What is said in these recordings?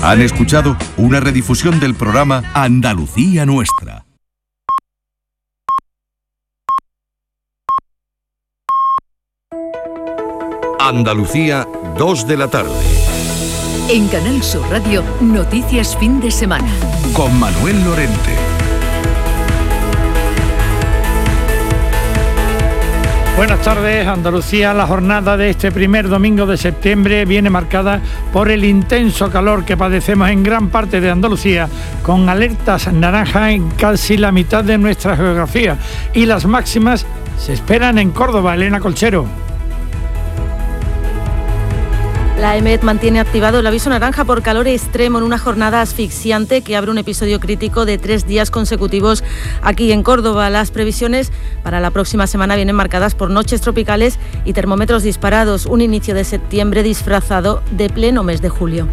Han escuchado una redifusión del programa Andalucía Nuestra. Andalucía, 2 de la tarde. En Canal Sur Radio, Noticias Fin de Semana. Con Manuel Lorente. Buenas tardes, Andalucía. La jornada de este primer domingo de septiembre viene marcada por el intenso calor que padecemos en gran parte de Andalucía, con alertas naranjas en casi la mitad de nuestra geografía. Y las máximas se esperan en Córdoba. Elena Colchero. La EMET mantiene activado el aviso naranja por calor extremo en una jornada asfixiante que abre un episodio crítico de 3 días consecutivos aquí en Córdoba. Las previsiones para la próxima semana vienen marcadas por noches tropicales y termómetros disparados, un inicio de septiembre disfrazado de pleno mes de julio.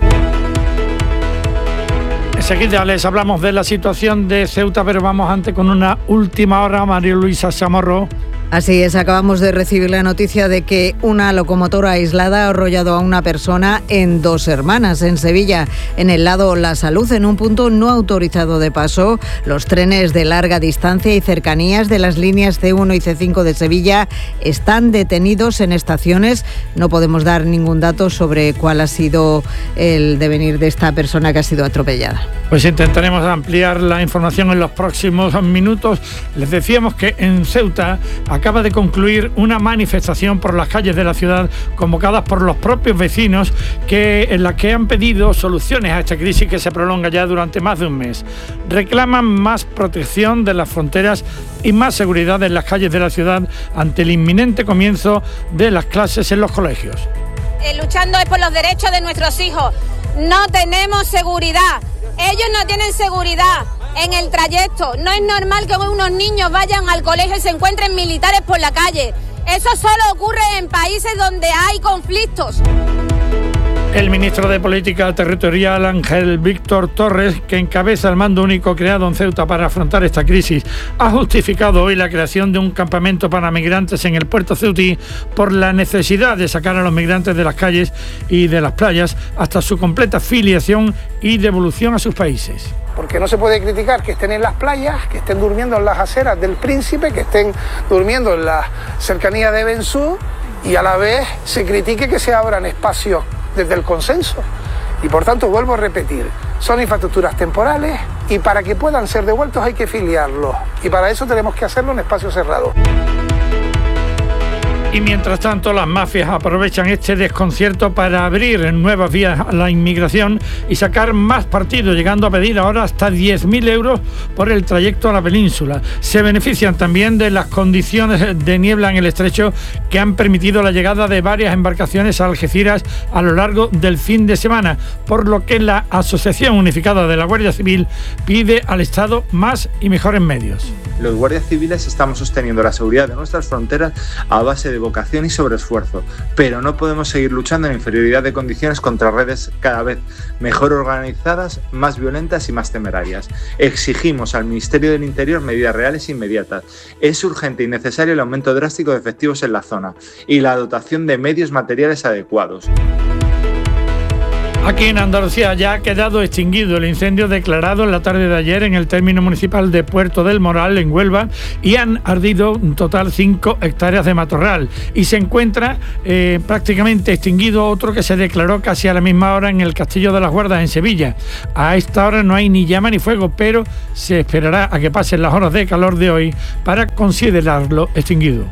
Enseguida les hablamos de la situación de Ceuta, pero vamos antes con una última hora. María Luisa Chamorro. Así es, acabamos de recibir la noticia de que una locomotora aislada ha arrollado a una persona en Dos Hermanas, en Sevilla, en el lado La Salud, en un punto no autorizado de paso. Los trenes de larga distancia y cercanías de las líneas C1 y C5 de Sevilla están detenidos en estaciones. No podemos dar ningún dato sobre cuál ha sido el devenir de esta persona que ha sido atropellada. Pues intentaremos ampliar la información en los próximos minutos. Les decíamos que en Ceuta acaba de concluir una manifestación por las calles de la ciudad convocadas por los propios vecinos en la que han pedido soluciones a esta crisis que se prolonga ya durante más de un mes. Reclaman más protección de las fronteras y más seguridad en las calles de la ciudad ante el inminente comienzo de las clases en los colegios. Luchando es por los derechos de nuestros hijos. No tenemos seguridad. Ellos no tienen seguridad en el trayecto. No es normal que unos niños vayan al colegio y se encuentren militares por la calle. Eso solo ocurre en países donde hay conflictos. El ministro de Política Territorial, Ángel Víctor Torres, que encabeza el mando único creado en Ceuta para afrontar esta crisis, ha justificado hoy la creación de un campamento para migrantes en el puerto ceutí por la necesidad de sacar a los migrantes de las calles y de las playas hasta su completa filiación y devolución a sus países. Porque no se puede criticar que estén en las playas, que estén durmiendo en las aceras del Príncipe, que estén durmiendo en las cercanías de Bensú, y a la vez se critique que se abran espacios desde el consenso. Y por tanto, vuelvo a repetir, son infraestructuras temporales y para que puedan ser devueltos hay que filiarlos. Y para eso tenemos que hacerlo en espacios cerrados. Y mientras tanto, las mafias aprovechan este desconcierto para abrir nuevas vías a la inmigración y sacar más partido, llegando a pedir ahora hasta 10.000 euros por el trayecto a la península. Se benefician también de las condiciones de niebla en el estrecho que han permitido la llegada de varias embarcaciones a Algeciras a lo largo del fin de semana, por lo que la Asociación Unificada de la Guardia Civil pide al Estado más y mejores medios. Los guardias civiles estamos sosteniendo la seguridad de nuestras fronteras a base de vocación y sobreesfuerzo, pero no podemos seguir luchando en inferioridad de condiciones contra redes cada vez mejor organizadas, más violentas y más temerarias. Exigimos al Ministerio del Interior medidas reales e inmediatas. Es urgente y necesario el aumento drástico de efectivos en la zona y la dotación de medios materiales adecuados. Aquí en Andalucía ya ha quedado extinguido el incendio declarado en la tarde de ayer en el término municipal de Puerto del Moral, en Huelva, y han ardido en total 5 hectáreas de matorral. Y se encuentra prácticamente extinguido otro que se declaró casi a la misma hora en el Castillo de las Guardas, en Sevilla. A esta hora no hay ni llama ni fuego, pero se esperará a que pasen las horas de calor de hoy para considerarlo extinguido.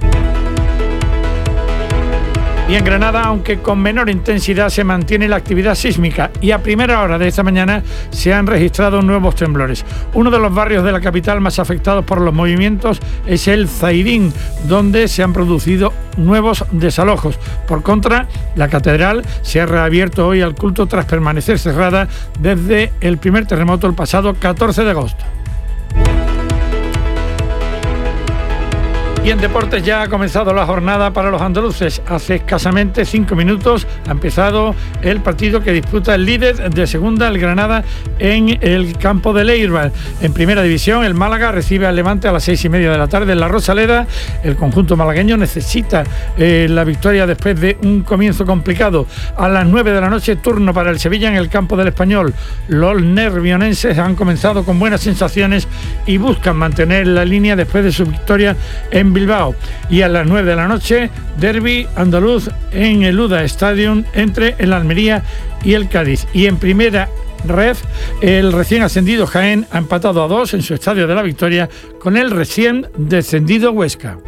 Y en Granada, aunque con menor intensidad, se mantiene la actividad sísmica y a primera hora de esta mañana se han registrado nuevos temblores. Uno de los barrios de la capital más afectados por los movimientos es el Zairín, donde se han producido nuevos desalojos. Por contra, la catedral se ha reabierto hoy al culto tras permanecer cerrada desde el primer terremoto el pasado 14 de agosto. Y en deportes ya ha comenzado la jornada para los andaluces. Hace escasamente 5 minutos ha empezado el partido que disputa el líder de segunda, el Granada, en el campo de Leibar. En primera división, el Málaga recibe al Levante a las 6:30 de la tarde en la Rosaleda. El conjunto malagueño necesita la victoria después de un comienzo complicado. A las 9 de la noche, turno para el Sevilla en el campo del Español. Los nervionenses han comenzado con buenas sensaciones y buscan mantener la línea después de su victoria en Bilbao. Y a las 9 de la noche, derbi andaluz en el UDA Stadium entre el Almería y el Cádiz. Y en primera red, el recién ascendido Jaén ha empatado a 2 en su estadio de la Victoria con el recién descendido Huesca.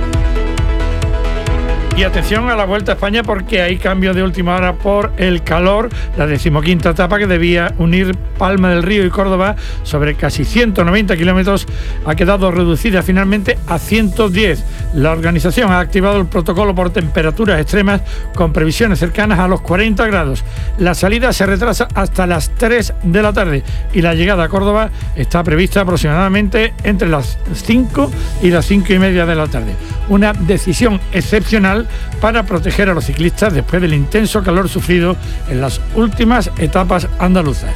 Y atención a la Vuelta a España, porque hay cambio de última hora por el calor. La 15ª etapa, que debía unir Palma del Río y Córdoba sobre casi 190 kilómetros, ha quedado reducida finalmente a 110. La organización ha activado el protocolo por temperaturas extremas con previsiones cercanas a los 40 grados. La salida se retrasa hasta las 3 de la tarde y la llegada a Córdoba está prevista aproximadamente entre las 5 y las 5:30 de la tarde. Una decisión excepcional para proteger a los ciclistas después del intenso calor sufrido en las últimas etapas andaluzas.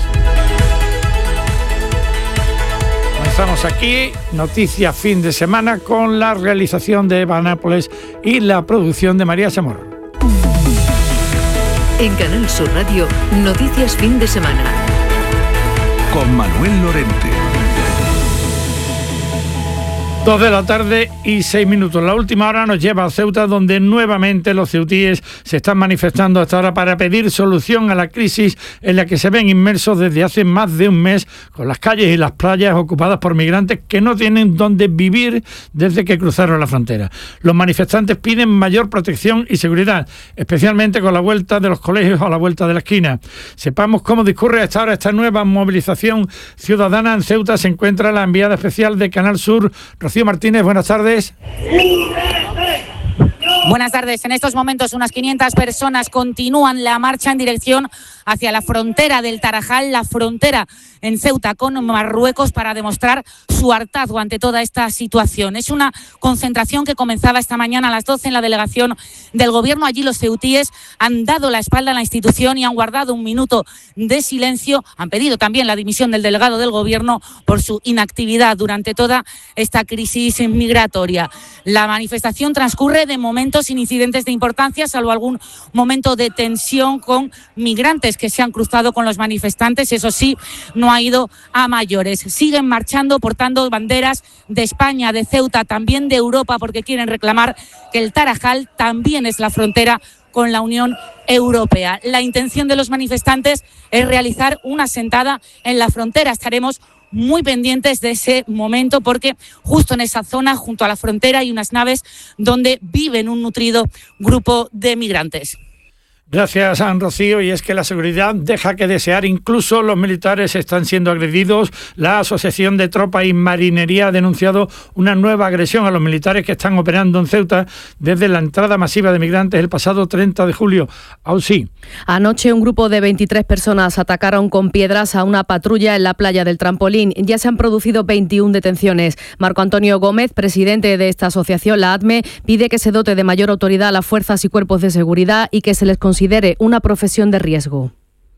Comenzamos aquí, noticias fin de semana, con la realización de Eva Nápoles y la producción de María Chamorro. En Canal Sur Radio, noticias fin de semana. Con Manuel Lorente. 2 de la tarde y 6 minutos. La última hora nos lleva a Ceuta, donde nuevamente los ceutíes se están manifestando hasta ahora para pedir solución a la crisis en la que se ven inmersos desde hace más de un mes, con las calles y las playas ocupadas por migrantes que no tienen dónde vivir desde que cruzaron la frontera. Los manifestantes piden mayor protección y seguridad, especialmente con la vuelta de los colegios a la vuelta de la esquina. Sepamos cómo discurre hasta ahora esta nueva movilización ciudadana. En Ceuta se encuentra la enviada especial de Canal Sur, Rocío Martínez. Buenas tardes. Buenas tardes. En estos momentos unas 500 personas continúan la marcha en dirección hacia la frontera del Tarajal, la frontera en Ceuta con Marruecos, para demostrar su hartazgo ante toda esta situación. Es una concentración que comenzaba esta mañana a las 12 en la delegación del Gobierno. Allí los ceutíes han dado la espalda a la institución y han guardado un minuto de silencio. Han pedido también la dimisión del delegado del Gobierno por su inactividad durante toda esta crisis migratoria. La manifestación transcurre de momento sin incidentes de importancia, salvo algún momento de tensión con migrantes que se han cruzado con los manifestantes. Eso sí, no ha ido a mayores. Siguen marchando portando banderas de España, de Ceuta, también de Europa, porque quieren reclamar que el Tarajal también es la frontera con la Unión Europea. La intención de los manifestantes es realizar una sentada en la frontera. Estaremos muy pendientes de ese momento, porque justo en esa zona, junto a la frontera, hay unas naves donde viven un nutrido grupo de migrantes. Gracias, Rocío. Y es que la seguridad deja que desear. Incluso los militares están siendo agredidos. La Asociación de Tropa y Marinería ha denunciado una nueva agresión a los militares que están operando en Ceuta desde la entrada masiva de migrantes el pasado 30 de julio. Ausí. Anoche un grupo de 23 personas atacaron con piedras a una patrulla en la playa del Trampolín. Ya se han producido 21 detenciones. Marco Antonio Gómez, presidente de esta asociación, la ATME, pide que se dote de mayor autoridad a las fuerzas y cuerpos de seguridad y que se les considere una profesión de riesgo.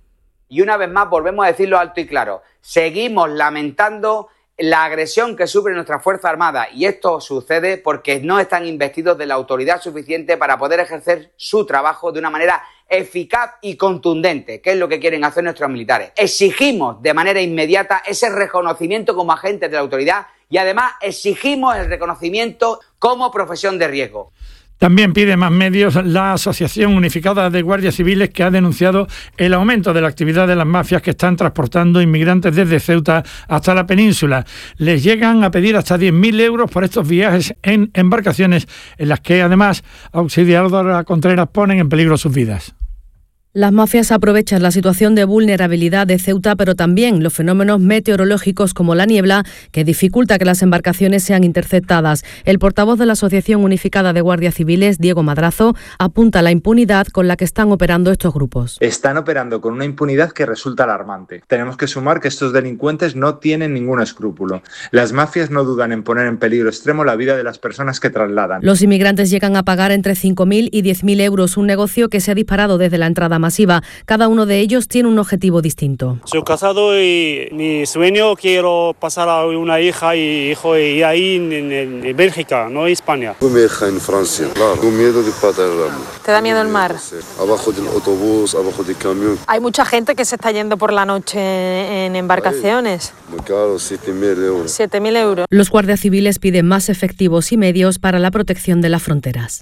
Y una vez más volvemos a decirlo alto y claro, seguimos lamentando la agresión que sufre nuestra Fuerza Armada, y esto sucede porque no están investidos de la autoridad suficiente para poder ejercer su trabajo de una manera eficaz y contundente, que es lo que quieren hacer nuestros militares. Exigimos de manera inmediata ese reconocimiento como agentes de la autoridad y además exigimos el reconocimiento como profesión de riesgo. También pide más medios la Asociación Unificada de Guardias Civiles, que ha denunciado el aumento de la actividad de las mafias que están transportando inmigrantes desde Ceuta hasta la península. Les llegan a pedir hasta 10.000 euros por estos viajes en embarcaciones en las que además Auxiliadora Contreras ponen en peligro sus vidas. Las mafias aprovechan la situación de vulnerabilidad de Ceuta, pero también los fenómenos meteorológicos como la niebla, que dificulta que las embarcaciones sean interceptadas. El portavoz de la Asociación Unificada de Guardias Civiles, Diego Madrazo, apunta a la impunidad con la que están operando estos grupos. Están operando con una impunidad que resulta alarmante. Tenemos que sumar que estos delincuentes no tienen ningún escrúpulo. Las mafias no dudan en poner en peligro extremo la vida de las personas que trasladan. Los inmigrantes llegan a pagar entre 5.000 y 10.000 euros, un negocio que se ha disparado desde la entrada masiva. Cada uno de ellos tiene un objetivo distinto. Soy casado y mi sueño quiero pasar a una hija y hijo y ahí en Bélgica, no en España. Mi hija en Francia, claro, con miedo de patar. ¿Te da miedo el mar? Abajo del autobús, abajo del camión. Hay mucha gente que se está yendo por la noche en embarcaciones. Muy caro, 7.000 euros. 7.000 euros. Los guardias civiles piden más efectivos y medios para la protección de las fronteras.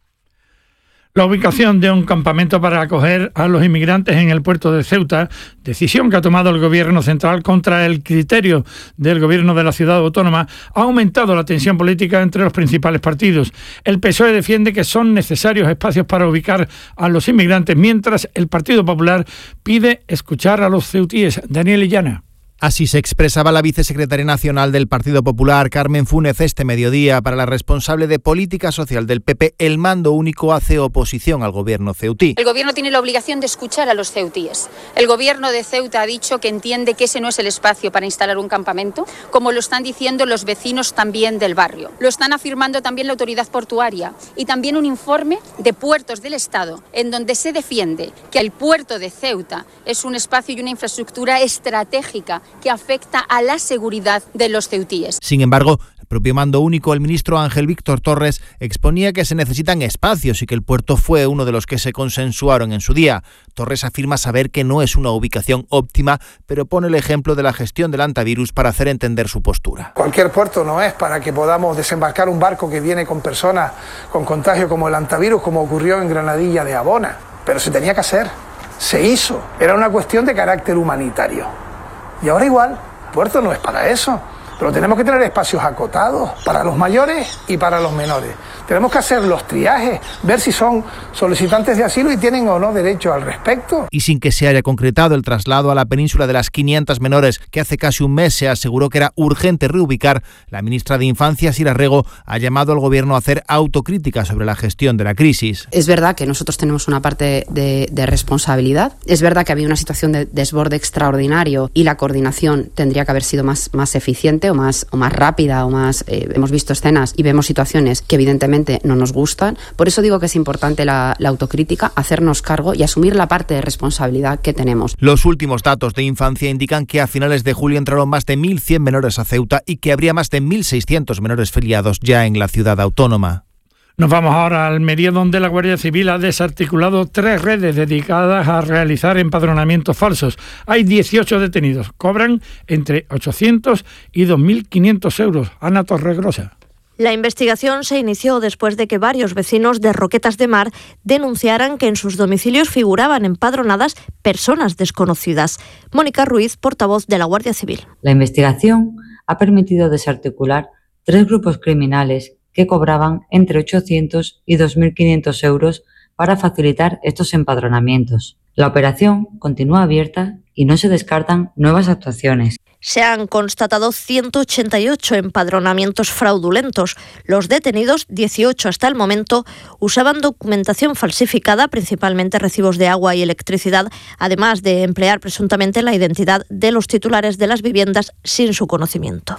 La ubicación de un campamento para acoger a los inmigrantes en el puerto de Ceuta, decisión que ha tomado el Gobierno central contra el criterio del Gobierno de la ciudad autónoma, ha aumentado la tensión política entre los principales partidos. El PSOE defiende que son necesarios espacios para ubicar a los inmigrantes, mientras el Partido Popular pide escuchar a los ceutíes. Daniel Illana. Así se expresaba la vicesecretaria nacional del Partido Popular, Carmen Fúnez, este mediodía. Para la responsable de Política Social del PP, el mando único hace oposición al gobierno ceutí. El gobierno tiene la obligación de escuchar a los ceutíes. El gobierno de Ceuta ha dicho que entiende que ese no es el espacio para instalar un campamento, como lo están diciendo los vecinos también del barrio. Lo están afirmando también la autoridad portuaria y también un informe de Puertos del Estado, en donde se defiende que el puerto de Ceuta es un espacio y una infraestructura estratégica que afecta a la seguridad de los ceutíes. Sin embargo, el propio mando único, el ministro Ángel Víctor Torres, exponía que se necesitan espacios y que el puerto fue uno de los que se consensuaron en su día. Torres afirma saber que no es una ubicación óptima, pero pone el ejemplo de la gestión del antivirus para hacer entender su postura. Cualquier puerto no es para que podamos desembarcar un barco que viene con personas con contagio como el antivirus, como ocurrió en Granadilla de Abona. Pero se tenía que hacer, se hizo. Era una cuestión de carácter humanitario. Y ahora igual, puerto no es para eso, pero tenemos que tener espacios acotados para los mayores y para los menores. Tenemos que hacer los triajes, ver si son solicitantes de asilo y tienen o no derecho al respecto. Y sin que se haya concretado el traslado a la península de las 500 menores que hace casi un mes se aseguró que era urgente reubicar, la ministra de Infancia, Sira Rego, ha llamado al gobierno a hacer autocrítica sobre la gestión de la crisis. Es verdad que nosotros tenemos una parte de responsabilidad. Es verdad que había una situación de desborde extraordinario y la coordinación tendría que haber sido más eficiente o más rápida o más... hemos visto escenas y vemos situaciones que evidentemente no nos gustan. Por eso digo que es importante la autocrítica, hacernos cargo y asumir la parte de responsabilidad que tenemos. Los últimos datos de Infancia indican que a finales de julio entraron más de 1.100 menores a Ceuta y que habría más de 1.600 menores filiados ya en la ciudad autónoma. Nos vamos ahora a Almería, donde la Guardia Civil ha desarticulado 3 redes dedicadas a realizar empadronamientos falsos. Hay 18 detenidos. Cobran entre 800 y 2.500 euros. Ana Torregrosa. La investigación se inició después de que varios vecinos de Roquetas de Mar denunciaran que en sus domicilios figuraban empadronadas personas desconocidas. Mónica Ruiz, portavoz de la Guardia Civil. La investigación ha permitido desarticular 3 grupos criminales que cobraban entre 800 y 2.500 euros para facilitar estos empadronamientos. La operación continúa abierta y no se descartan nuevas actuaciones. Se han constatado 188 empadronamientos fraudulentos. Los detenidos, 18 hasta el momento, usaban documentación falsificada, principalmente recibos de agua y electricidad, además de emplear presuntamente la identidad de los titulares de las viviendas sin su conocimiento.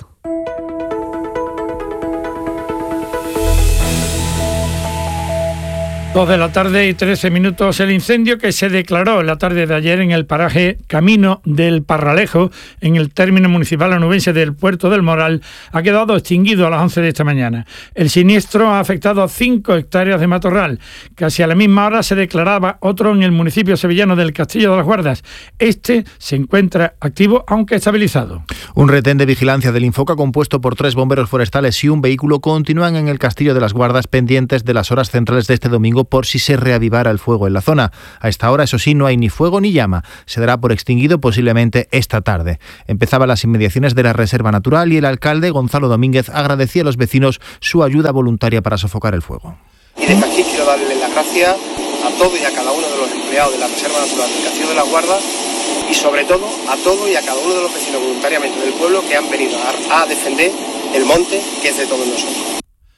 2 de la tarde y 13 minutos. El incendio que se declaró la tarde de ayer en el paraje Camino del Parralejo, en el término municipal onubense del Puerto del Moral, ha quedado extinguido a las 11 de esta mañana. El siniestro ha afectado a 5 hectáreas de matorral. Casi a la misma hora se declaraba otro en el municipio sevillano del Castillo de las Guardas. Este se encuentra activo, aunque estabilizado. Un retén de vigilancia del Infoca compuesto por 3 bomberos forestales y un vehículo continúan en el Castillo de las Guardas pendientes de las horas centrales de este domingo por si se reavivara el fuego en la zona. A esta hora, eso sí, no hay ni fuego ni llama. Se dará por extinguido posiblemente esta tarde. Empezaba las inmediaciones de la Reserva Natural y el alcalde, Gonzalo Domínguez, agradecía a los vecinos su ayuda voluntaria para sofocar el fuego. Y desde aquí quiero darle las gracias a todos y a cada uno de los empleados de la Reserva Natural del Castillo de la Guarda y sobre todo a todos y a cada uno de los vecinos voluntariamente del pueblo que han venido a defender el monte, que es de todos nosotros.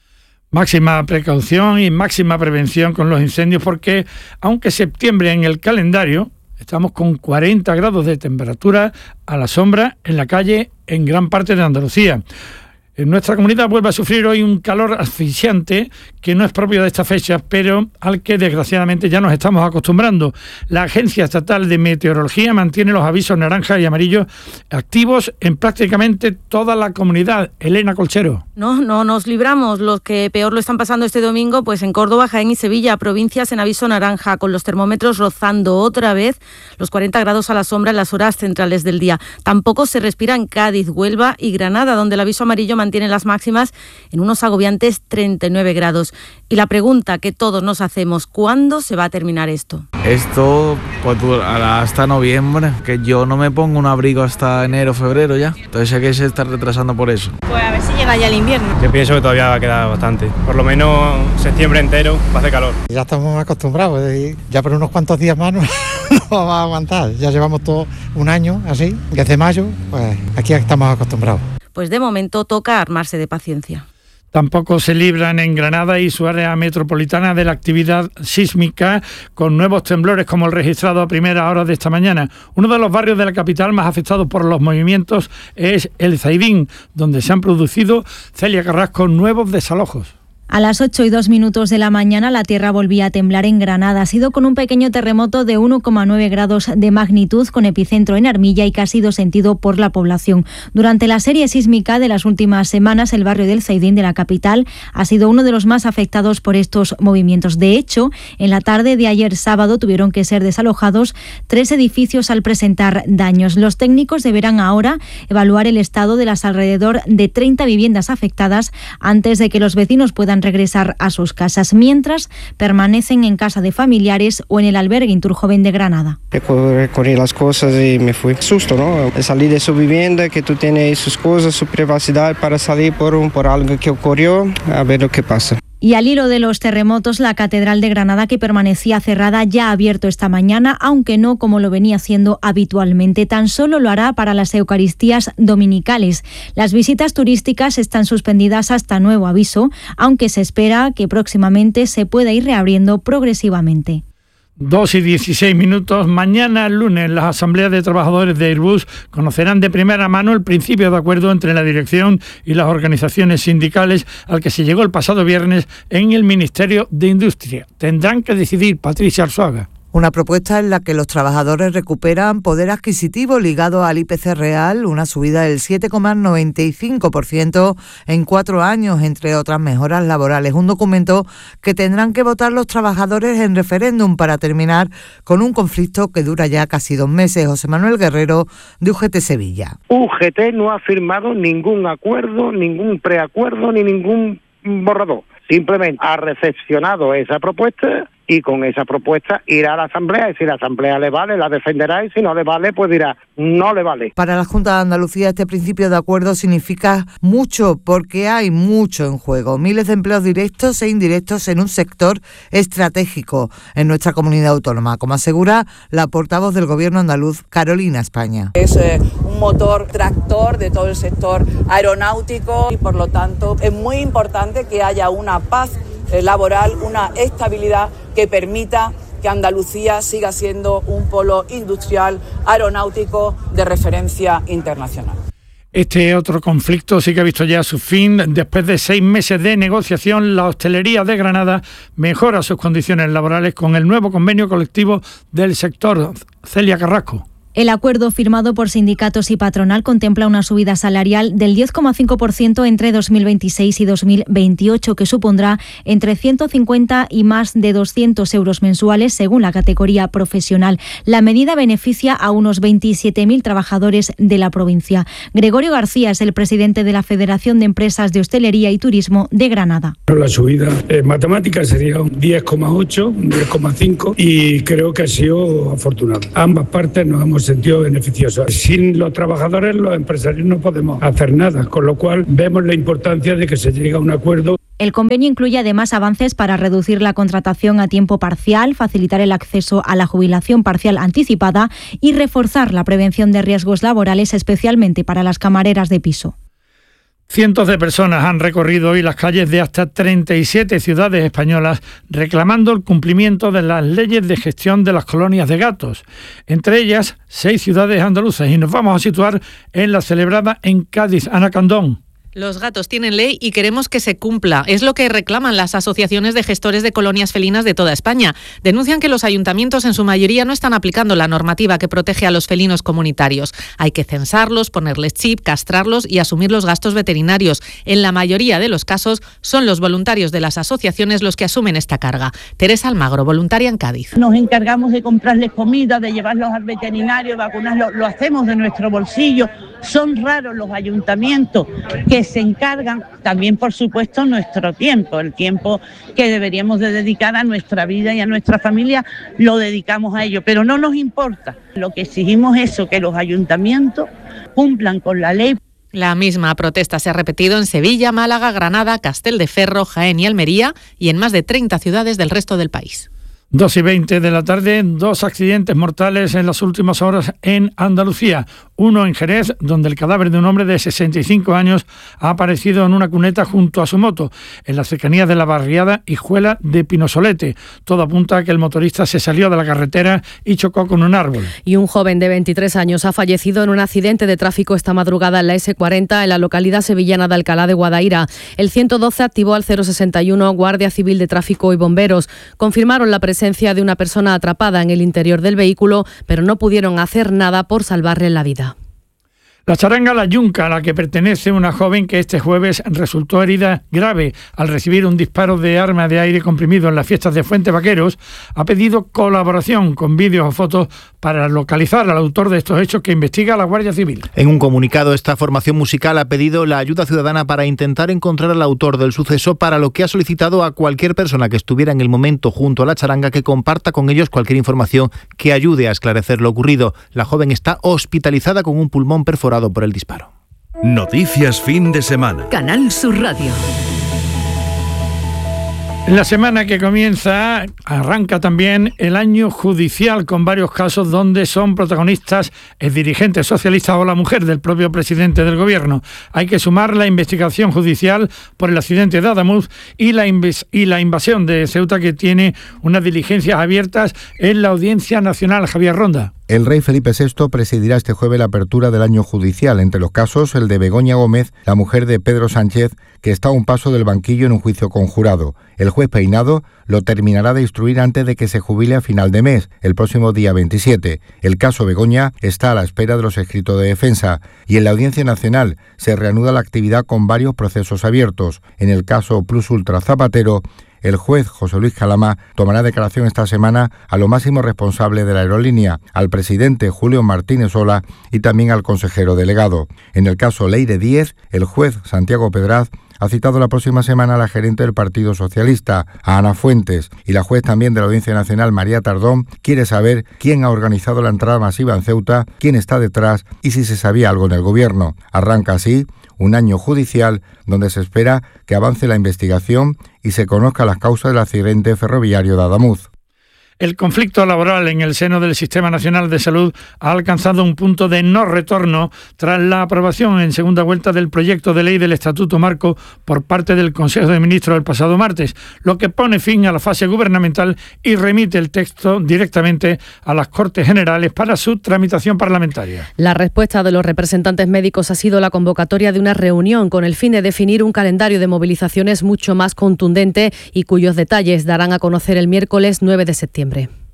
Máxima precaución y máxima prevención con los incendios, porque aunque septiembre en el calendario, estamos con 40 grados de temperatura a la sombra en la calle en gran parte de Andalucía. En nuestra comunidad vuelve a sufrir hoy un calor asfixiante que no es propio de estas fechas, pero al que desgraciadamente ya nos estamos acostumbrando. La Agencia Estatal de Meteorología mantiene los avisos naranja y amarillo activos en prácticamente toda la comunidad. Elena Colchero. No nos libramos. Los que peor lo están pasando este domingo, pues en Córdoba, Jaén y Sevilla, provincias en aviso naranja, con los termómetros rozando otra vez los 40 grados a la sombra en las horas centrales del día. Tampoco se respira en Cádiz, Huelva y Granada, donde el aviso amarillo mantiene las máximas en unos agobiantes 39 grados. Y la pregunta que todos nos hacemos, ¿cuándo se va a terminar esto? Esto pues hasta noviembre, que yo no me pongo un abrigo hasta enero, febrero ya. Entonces sé que se está retrasando por eso. Pues a ver si llega ya el invierno. Yo pienso que todavía va a quedar bastante. Por lo menos septiembre entero va a hacer calor. Ya estamos acostumbrados, ya por unos cuantos días más no vamos a aguantar. Ya llevamos todo un año así, desde mayo, pues aquí estamos acostumbrados. Pues de momento toca armarse de paciencia. Tampoco se libran en Granada y su área metropolitana de la actividad sísmica, con nuevos temblores como el registrado a primeras horas de esta mañana. Uno de los barrios de la capital más afectados por los movimientos es El Zaidín, donde se han producido, Celia Carrasco, nuevos desalojos. A las 8:02 de la mañana la tierra volvía a temblar en Granada. Ha sido con un pequeño terremoto de 1,9 grados de magnitud, con epicentro en Armilla y que ha sido sentido por la población. Durante la serie sísmica de las últimas semanas, el barrio del Zaidín de la capital ha sido uno de los más afectados por estos movimientos. De hecho, en la tarde de ayer sábado tuvieron que ser desalojados 3 edificios al presentar daños. Los técnicos deberán ahora evaluar el estado de las alrededor de 30 viviendas afectadas antes de que los vecinos puedan regresar a sus casas, mientras permanecen en casa de familiares o en el albergue Inturjoven de Granada. Recorrí las cosas y me fui. Susto, ¿no? Salir de su vivienda, que tú tienes sus cosas, su privacidad para salir por algo que ocurrió, a ver lo que pasa. Y al hilo de los terremotos, la Catedral de Granada, que permanecía cerrada, ya ha abierto esta mañana, aunque no como lo venía haciendo habitualmente. Tan solo lo hará para las Eucaristías dominicales. Las visitas turísticas están suspendidas hasta nuevo aviso, aunque se espera que próximamente se pueda ir reabriendo progresivamente. 2:16. Mañana, lunes, las asambleas de trabajadores de Airbus conocerán de primera mano el principio de acuerdo entre la dirección y las organizaciones sindicales al que se llegó el pasado viernes en el Ministerio de Industria. Tendrán que decidir, Patricia Arzuaga. Una propuesta en la que los trabajadores recuperan poder adquisitivo ligado al IPC real, una subida del 7,95% en 4 años, entre otras mejoras laborales. Un documento que tendrán que votar los trabajadores en referéndum para terminar con un conflicto que dura ya casi 2 meses. José Manuel Guerrero, de UGT Sevilla. UGT no ha firmado ningún acuerdo, ningún preacuerdo ni ningún borrador. Simplemente ha recepcionado esa propuesta y con esa propuesta irá a la Asamblea, y si la Asamblea le vale, la defenderá, y si no le vale, pues dirá, no le vale. Para la Junta de Andalucía este principio de acuerdo significa mucho, porque hay mucho en juego. Miles de empleos directos e indirectos en un sector estratégico en nuestra comunidad autónoma, como asegura la portavoz del Gobierno andaluz, Carolina España. Es un motor tractor de todo el sector aeronáutico y por lo tanto es muy importante que haya una paz laboral, una estabilidad que permita que Andalucía siga siendo un polo industrial aeronáutico de referencia internacional. Este otro conflicto sí que ha visto ya su fin. Después de 6 meses de negociación, la hostelería de Granada mejora sus condiciones laborales con el nuevo convenio colectivo del sector. Celia Carrasco. El acuerdo firmado por sindicatos y patronal contempla una subida salarial del 10,5% entre 2026 y 2028, que supondrá entre 150 y más de 200 euros mensuales según la categoría profesional. La medida beneficia a unos 27.000 trabajadores de la provincia. Gregorio García es el presidente de la Federación de Empresas de Hostelería y Turismo de Granada. La subida matemática sería un 10,8, un 10,5 y creo que ha sido afortunado. Ambas partes nos hemos sentido beneficiosos. Sin los trabajadores, los empresarios no podemos hacer nada, con lo cual vemos la importancia de que se llegue a un acuerdo. El convenio incluye además avances para reducir la contratación a tiempo parcial, facilitar el acceso a la jubilación parcial anticipada y reforzar la prevención de riesgos laborales, especialmente para las camareras de piso. Cientos de personas han recorrido hoy las calles de hasta 37 ciudades españolas reclamando el cumplimiento de las leyes de gestión de las colonias de gatos, entre ellas 6 ciudades andaluzas, y nos vamos a situar en la celebrada en Cádiz. Ana Candón. Los gatos tienen ley y queremos que se cumpla. Es lo que reclaman las asociaciones de gestores de colonias felinas de toda España. Denuncian que los ayuntamientos en su mayoría no están aplicando la normativa que protege a los felinos comunitarios. Hay que censarlos, ponerles chip, castrarlos y asumir los gastos veterinarios. En la mayoría de los casos son los voluntarios de las asociaciones los que asumen esta carga. Teresa Almagro, voluntaria en Cádiz. Nos encargamos de comprarles comida, de llevarlos al veterinario, vacunarlos, lo hacemos de nuestro bolsillo. Son raros los ayuntamientos que se encargan, también por supuesto nuestro tiempo, el tiempo que deberíamos de dedicar a nuestra vida y a nuestra familia, lo dedicamos a ello, pero no nos importa. Lo que exigimos es eso, que los ayuntamientos cumplan con la ley. La misma protesta se ha repetido en Sevilla, Málaga, Granada, Castelldefierro, Jaén y Almería y en más de 30 ciudades del resto del país. 2:20 de la tarde, 2 accidentes mortales en las últimas horas en Andalucía. Uno en Jerez, donde el cadáver de un hombre de 65 años ha aparecido en una cuneta junto a su moto, en las cercanías de la barriada Hijuela de Pinosolete. Todo apunta a que el motorista se salió de la carretera y chocó con un árbol. Y un joven de 23 años ha fallecido en un accidente de tráfico esta madrugada en la S40 en la localidad sevillana de Alcalá de Guadaira. El 112 activó al 061 Guardia Civil de Tráfico y bomberos. Confirmaron la presencia de una persona atrapada en el interior del vehículo, pero no pudieron hacer nada por salvarle la vida. La charanga La Yunca, a la que pertenece una joven que este jueves resultó herida grave al recibir un disparo de arma de aire comprimido en las fiestas de Fuente Vaqueros, ha pedido colaboración con vídeos o fotos para localizar al autor de estos hechos que investiga la Guardia Civil. En un comunicado, esta formación musical ha pedido la ayuda ciudadana para intentar encontrar al autor del suceso, para lo que ha solicitado a cualquier persona que estuviera en el momento junto a la charanga que comparta con ellos cualquier información que ayude a esclarecer lo ocurrido. La joven está hospitalizada con un pulmón perforado por el disparo. Noticias fin de semana. Canal Sur Radio. La semana que comienza arranca también el año judicial, con varios casos donde son protagonistas el dirigente socialista o la mujer del propio presidente del gobierno. Hay que sumar la investigación judicial por el accidente de Adamuz y la invasión de Ceuta, que tiene unas diligencias abiertas en la Audiencia Nacional. Javier Ronda. El rey Felipe VI presidirá este jueves la apertura del año judicial. Entre los casos, el de Begoña Gómez, la mujer de Pedro Sánchez, que está a un paso del banquillo en un juicio conjurado. El juez Peinado lo terminará de instruir antes de que se jubile a final de mes, el próximo día 27. El caso Begoña está a la espera de los escritos de defensa. Y en la Audiencia Nacional se reanuda la actividad con varios procesos abiertos. En el caso Plus Ultra Zapatero, el juez José Luis Calama tomará declaración esta semana a lo máximo responsable de la aerolínea, al presidente Julio Martínez Ola y también al consejero delegado. En el caso Leire Díez, el juez Santiago Pedraz ha citado la próxima semana a la gerente del Partido Socialista, a Ana Fuentes, y la juez también de la Audiencia Nacional, María Tardón, quiere saber quién ha organizado la entrada masiva en Ceuta, quién está detrás y si se sabía algo en el gobierno. Arranca así un año judicial donde se espera que avance la investigación y se conozcan las causas del accidente ferroviario de Adamuz. El conflicto laboral en el seno del Sistema Nacional de Salud ha alcanzado un punto de no retorno tras la aprobación en segunda vuelta del proyecto de ley del Estatuto Marco por parte del Consejo de Ministros el pasado martes, lo que pone fin a la fase gubernamental y remite el texto directamente a las Cortes Generales para su tramitación parlamentaria. La respuesta de los representantes médicos ha sido la convocatoria de una reunión con el fin de definir un calendario de movilizaciones mucho más contundente y cuyos detalles darán a conocer el miércoles 9 de septiembre.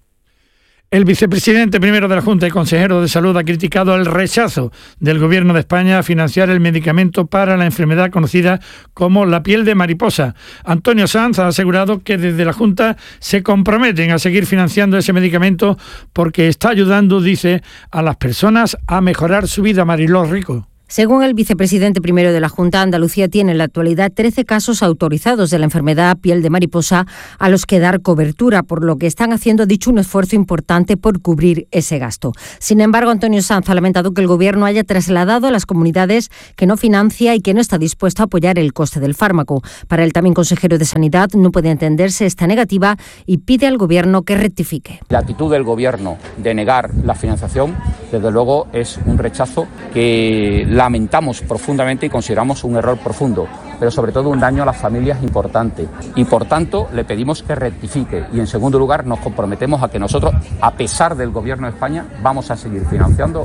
El vicepresidente primero de la Junta y consejero de Salud ha criticado el rechazo del Gobierno de España a financiar el medicamento para la enfermedad conocida como la piel de mariposa. Antonio Sanz ha asegurado que desde la Junta se comprometen a seguir financiando ese medicamento porque está ayudando, dice, a las personas a mejorar su vida. Mariló Rico. Según el vicepresidente primero de la Junta, Andalucía tiene en la actualidad 13 casos autorizados de la enfermedad piel de mariposa a los que dar cobertura, por lo que están haciendo, dicho, un esfuerzo importante por cubrir ese gasto. Sin embargo, Antonio Sanz ha lamentado que el Gobierno haya trasladado a las comunidades que no financia y que no está dispuesto a apoyar el coste del fármaco. Para el también consejero de Sanidad, no puede entenderse esta negativa y pide al Gobierno que rectifique. La actitud del Gobierno de negar la financiación, desde luego, es un rechazo que lamentamos profundamente y consideramos un error profundo, pero sobre todo un daño a las familias importante. Y por tanto le pedimos que rectifique y en segundo lugar nos comprometemos a que nosotros, a pesar del Gobierno de España, vamos a seguir financiando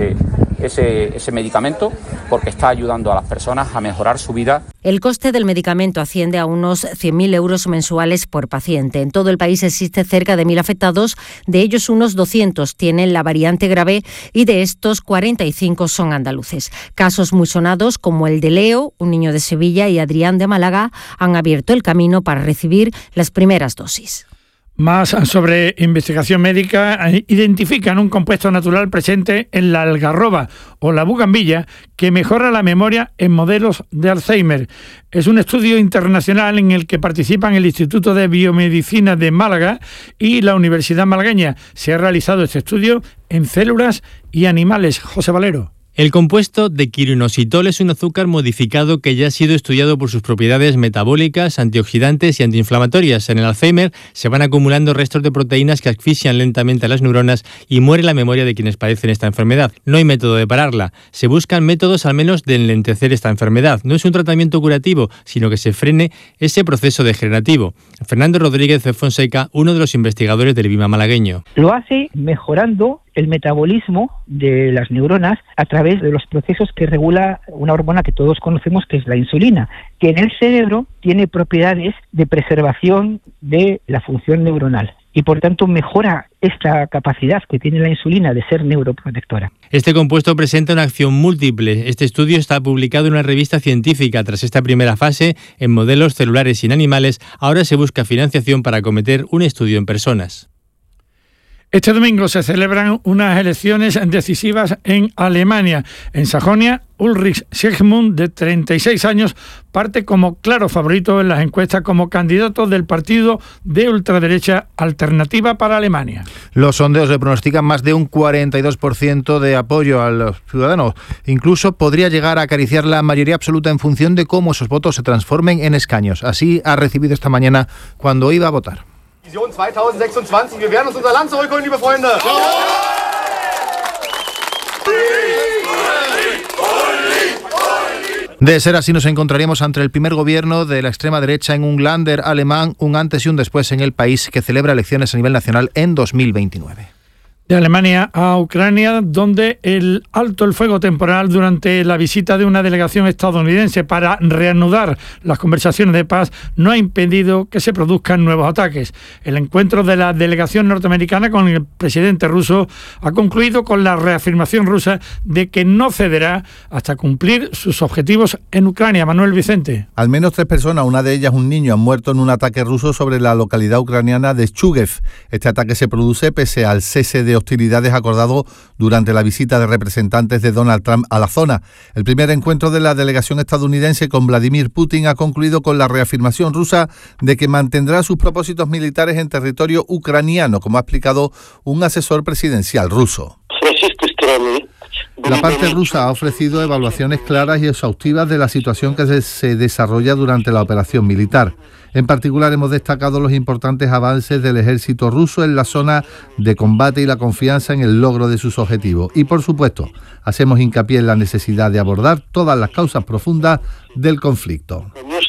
ese medicamento porque está ayudando a las personas a mejorar su vida. El coste del medicamento asciende a unos 100.000 euros mensuales por paciente. En todo el país existe cerca de 1.000 afectados, de ellos unos 200 tienen la variante grave y de estos 45 son andaluces. Casos muy sonados como el de Leo, un niño de Sevilla, y Adrián de Málaga han abierto el camino para recibir las primeras dosis. Más sobre investigación médica. Identifican un compuesto natural presente en la algarroba o la bugambilla que mejora la memoria en modelos de Alzheimer. Es un estudio internacional en el que participan el Instituto de Biomedicina de Málaga y la Universidad Malagueña. Se ha realizado este estudio en células y animales. José Valero. El compuesto de quiroinositol es un azúcar modificado que ya ha sido estudiado por sus propiedades metabólicas, antioxidantes y antiinflamatorias. En el Alzheimer se van acumulando restos de proteínas que asfixian lentamente a las neuronas y muere la memoria de quienes padecen esta enfermedad. No hay método de pararla. Se buscan métodos al menos de enlentecer esta enfermedad. No es un tratamiento curativo, sino que se frene ese proceso degenerativo. Fernando Rodríguez de Fonseca, uno de los investigadores del BIMA malagueño. Lo hace mejorando el metabolismo de las neuronas a través de los procesos que regula una hormona que todos conocemos, que es la insulina, que en el cerebro tiene propiedades de preservación de la función neuronal y por tanto mejora esta capacidad que tiene la insulina de ser neuroprotectora. Este compuesto presenta una acción múltiple. Este estudio está publicado en una revista científica. Tras esta primera fase, en modelos celulares y en animales, ahora se busca financiación para acometer un estudio en personas. Este domingo se celebran unas elecciones decisivas en Alemania. En Sajonia, Ulrich Siegmund, de 36 años, parte como claro favorito en las encuestas como candidato del partido de ultraderecha Alternativa para Alemania. Los sondeos le pronostican más de un 42% de apoyo a los ciudadanos. Incluso podría llegar a acariciar la mayoría absoluta en función de cómo esos votos se transformen en escaños. Así ha recibido esta mañana cuando iba a votar. Vision 2026, wir werden uns unser Land zurückholen, liebe Freunde. De ser así, nos encontraríamos ante el primer gobierno de la extrema derecha en un Länder alemán, un antes y un después en el país que celebra elecciones a nivel nacional en 2029. De Alemania a Ucrania, donde el alto el fuego temporal durante la visita de una delegación estadounidense para reanudar las conversaciones de paz no ha impedido que se produzcan nuevos ataques. El encuentro de la delegación norteamericana con el presidente ruso ha concluido con la reafirmación rusa de que no cederá hasta cumplir sus objetivos en Ucrania. Manuel Vicente. Al menos 3 personas, una de ellas un niño, han muerto en un ataque ruso sobre la localidad ucraniana de Chugev. Este ataque se produce pese al cese de hostilidades acordado durante la visita de representantes de Donald Trump a la zona. El primer encuentro de la delegación estadounidense con Vladimir Putin ha concluido con la reafirmación rusa de que mantendrá sus propósitos militares en territorio ucraniano, como ha explicado un asesor presidencial ruso. La parte rusa ha ofrecido evaluaciones claras y exhaustivas de la situación que se desarrolla durante la operación militar. En particular, hemos destacado los importantes avances del ejército ruso en la zona de combate y la confianza en el logro de sus objetivos. Y, por supuesto, hacemos hincapié en la necesidad de abordar todas las causas profundas del conflicto.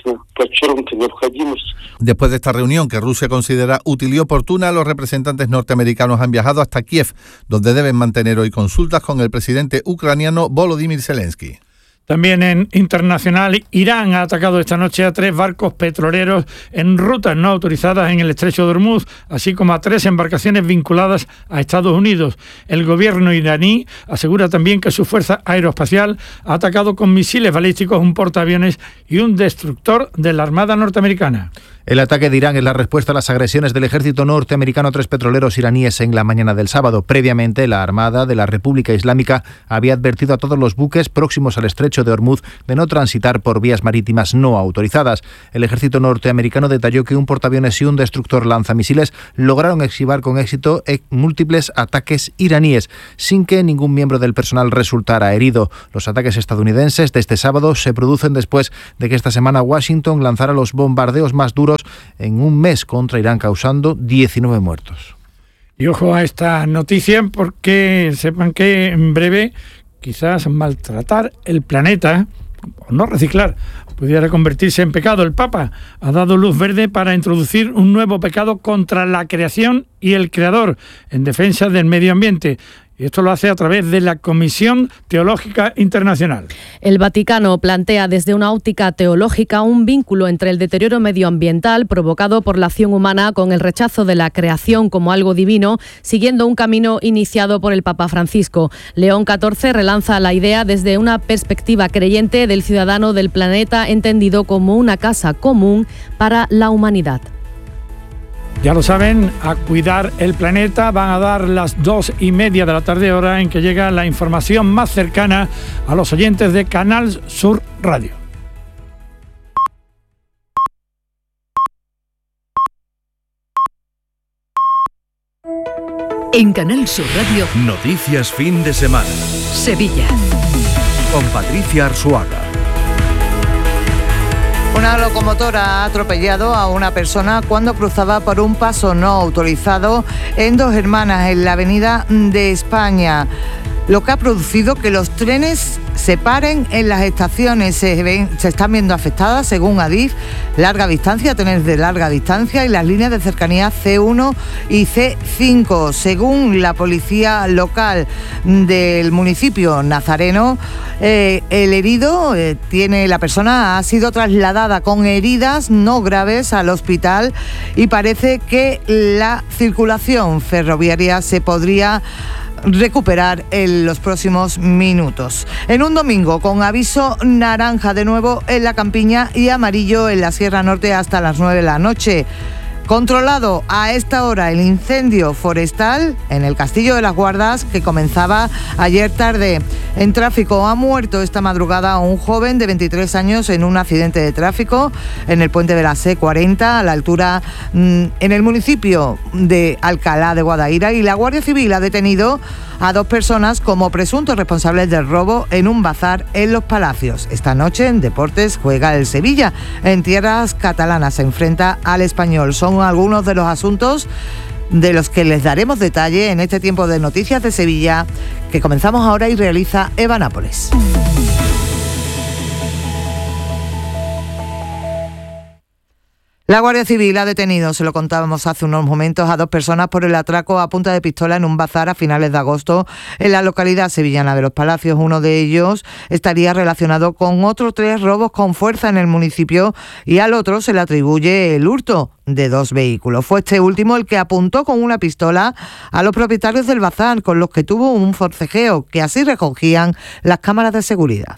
Después de esta reunión, que Rusia considera útil y oportuna, los representantes norteamericanos han viajado hasta Kiev, donde deben mantener hoy consultas con el presidente ucraniano Volodymyr Zelensky. También en internacional, Irán ha atacado esta noche a 3 barcos petroleros en rutas no autorizadas en el estrecho de Hormuz, así como a 3 embarcaciones vinculadas a Estados Unidos. El gobierno iraní asegura también que su fuerza aeroespacial ha atacado con misiles balísticos un portaaviones y un destructor de la Armada norteamericana. El ataque de Irán es la respuesta a las agresiones del ejército norteamericano a 3 petroleros iraníes en la mañana del sábado. Previamente, la Armada de la República Islámica había advertido a todos los buques próximos al estrecho de Hormuz de no transitar por vías marítimas no autorizadas. El ejército norteamericano detalló que un portaaviones y un destructor lanzamisiles lograron esquivar con éxito múltiples ataques iraníes, sin que ningún miembro del personal resultara herido. Los ataques estadounidenses de este sábado se producen después de que esta semana Washington lanzara los bombardeos más duros en un mes contra Irán, causando 19 muertos. Y ojo a esta noticia, porque sepan que en breve quizás maltratar el planeta o no reciclar pudiera convertirse en pecado. El Papa ha dado luz verde para introducir un nuevo pecado contra la creación y el creador en defensa del medio ambiente. Y esto lo hace a través de la Comisión Teológica Internacional. El Vaticano plantea desde una óptica teológica un vínculo entre el deterioro medioambiental provocado por la acción humana con el rechazo de la creación como algo divino, siguiendo un camino iniciado por el Papa Francisco. León XIV relanza la idea desde una perspectiva creyente del ciudadano del planeta entendido como una casa común para la humanidad. Ya lo saben, a cuidar el planeta. Van a dar las 2:30 de la tarde, hora en que llega la información más cercana a los oyentes de Canal Sur Radio. En Canal Sur Radio, noticias fin de semana. Sevilla. Con Patricia Arzuaga. Una locomotora ha atropellado a una persona cuando cruzaba por un paso no autorizado en Dos Hermanas, en la Avenida de España, lo que ha producido que los trenes se paren en las estaciones. Se están viendo afectadas, según Adif, larga distancia, trenes de larga distancia y las líneas de cercanía C1 y C5. Según la policía local del municipio nazareno, la persona ha sido trasladada con heridas no graves al hospital y parece que la circulación ferroviaria se podría recuperar en los próximos minutos. En un domingo con aviso naranja de nuevo en la Campiña y amarillo en la Sierra Norte hasta las 9 de la noche. Controlado a esta hora el incendio forestal en el Castillo de las Guardas, que comenzaba ayer tarde. En tráfico ha muerto esta madrugada un joven de 23 años en un accidente de tráfico en el puente de la C40 a la altura en el municipio de Alcalá de Guadaira, y la Guardia Civil ha detenido a 2 personas como presuntos responsables del robo en un bazar en Los Palacios. Esta noche en Deportes juega el Sevilla. En tierras catalanas se enfrenta al Español. Son algunos de los asuntos de los que les daremos detalle en este tiempo de Noticias de Sevilla que comenzamos ahora y realiza Eva Nápoles. La Guardia Civil ha detenido, se lo contábamos hace unos momentos, a 2 personas por el atraco a punta de pistola en un bazar a finales de agosto en la localidad sevillana de Los Palacios. Uno de ellos estaría relacionado con otros 3 robos con fuerza en el municipio y al otro se le atribuye el hurto de 2 vehículos. Fue este último el que apuntó con una pistola a los propietarios del bazar, con los que tuvo un forcejeo, que así recogían las cámaras de seguridad.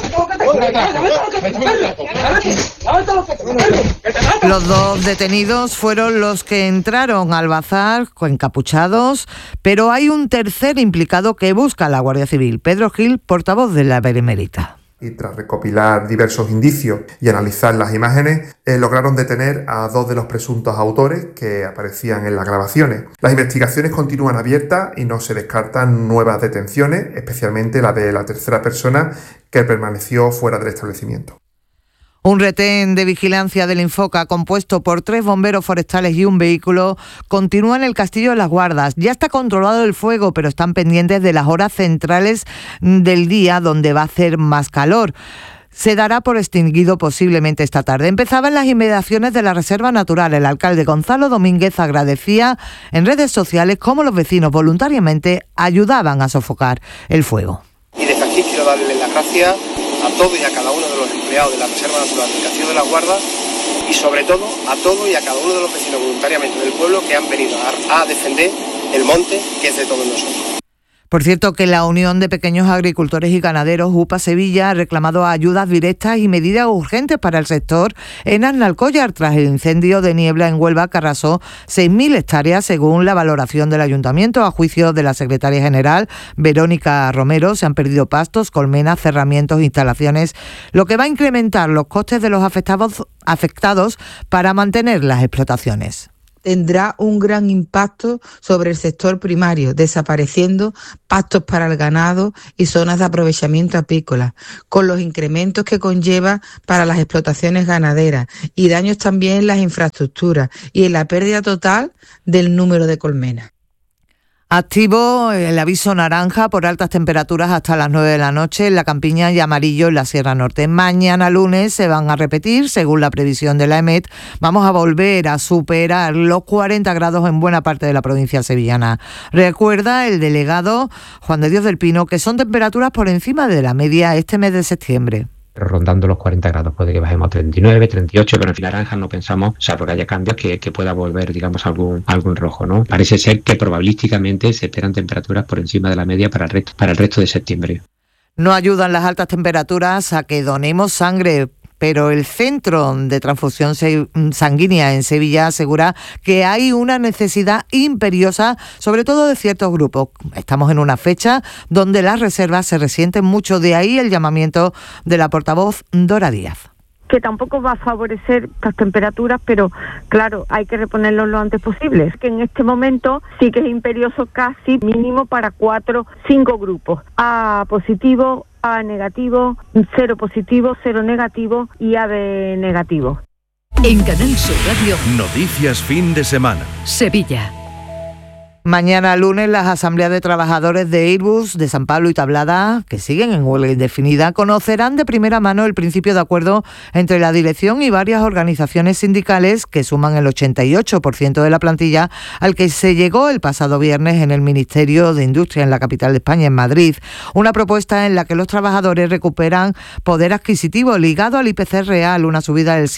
Los 2 detenidos fueron los que entraron al bazar encapuchados, pero hay un tercer implicado que busca la Guardia Civil. Pedro Gil, portavoz de la Benemérita. Y tras recopilar diversos indicios y analizar las imágenes, lograron detener a 2 de los presuntos autores que aparecían en las grabaciones. Las investigaciones continúan abiertas y no se descartan nuevas detenciones, especialmente la de la tercera persona que permaneció fuera del establecimiento. Un retén de vigilancia del Infoca compuesto por 3 bomberos forestales y un vehículo continúa en el Castillo de las Guardas. Ya está controlado el fuego, pero están pendientes de las horas centrales del día donde va a hacer más calor. Se dará por extinguido posiblemente esta tarde. Empezaba en las inmediaciones de la Reserva Natural. El alcalde Gonzalo Domínguez agradecía en redes sociales cómo los vecinos voluntariamente ayudaban a sofocar el fuego. Y desde aquí quiero darle las gracias a todos y a cada uno de los empleados de la Reserva Natural del Castillo de las Guardas y sobre todo a todos y a cada uno de los vecinos voluntariamente del pueblo que han venido a defender el monte, que es de todos nosotros. Por cierto, que la Unión de Pequeños Agricultores y Ganaderos, UPA Sevilla, ha reclamado ayudas directas y medidas urgentes para el sector en Arnalcollar tras el incendio de niebla en Huelva que arrasó 6.000 hectáreas según la valoración del Ayuntamiento. A juicio de la secretaria general, Verónica Romero, se han perdido pastos, colmenas, cerramientos, instalaciones, lo que va a incrementar los costes de los afectados para mantener las explotaciones. Tendrá un gran impacto sobre el sector primario, desapareciendo pastos para el ganado y zonas de aprovechamiento apícola, con los incrementos que conlleva para las explotaciones ganaderas y daños también en las infraestructuras y en la pérdida total del número de colmenas. Activo el aviso naranja por altas temperaturas hasta las 9 de la noche en la campiña y amarillo en la Sierra Norte. Mañana lunes se van a repetir, según la previsión de la EMET. Vamos a volver a superar los 40 grados en buena parte de la provincia sevillana. Recuerda el delegado Juan de Dios del Pino que son temperaturas por encima de la media este mes de septiembre. Rondando los 40 grados, puede que bajemos a 39, 38, pero en fin, naranja no pensamos, salvo que haya cambios, que pueda volver, digamos, algún rojo, ¿no? Parece ser que probabilísticamente se esperan temperaturas por encima de la media para el resto de septiembre. No ayudan las altas temperaturas a que donemos sangre, pero el Centro de Transfusión Sanguínea en Sevilla asegura que hay una necesidad imperiosa, sobre todo de ciertos grupos. Estamos en una fecha donde las reservas se resienten mucho, de ahí el llamamiento de la portavoz Dora Díaz. Que tampoco va a favorecer estas temperaturas, pero claro, hay que reponerlos lo antes posible. Es que en este momento sí que es imperioso, casi mínimo para 5 grupos. A positivo, A negativo, 0 positivo, 0 negativo y AB negativo. En Canal Sur Radio, Noticias Fin de Semana. Sevilla. Mañana lunes las asambleas de trabajadores de Airbus, de San Pablo y Tablada, que siguen en huelga indefinida, conocerán de primera mano el principio de acuerdo entre la dirección y varias organizaciones sindicales que suman el 88% de la plantilla al que se llegó el pasado viernes en el Ministerio de Industria en la capital de España, en Madrid. Una propuesta en la que los trabajadores recuperan poder adquisitivo ligado al IPC real, una subida del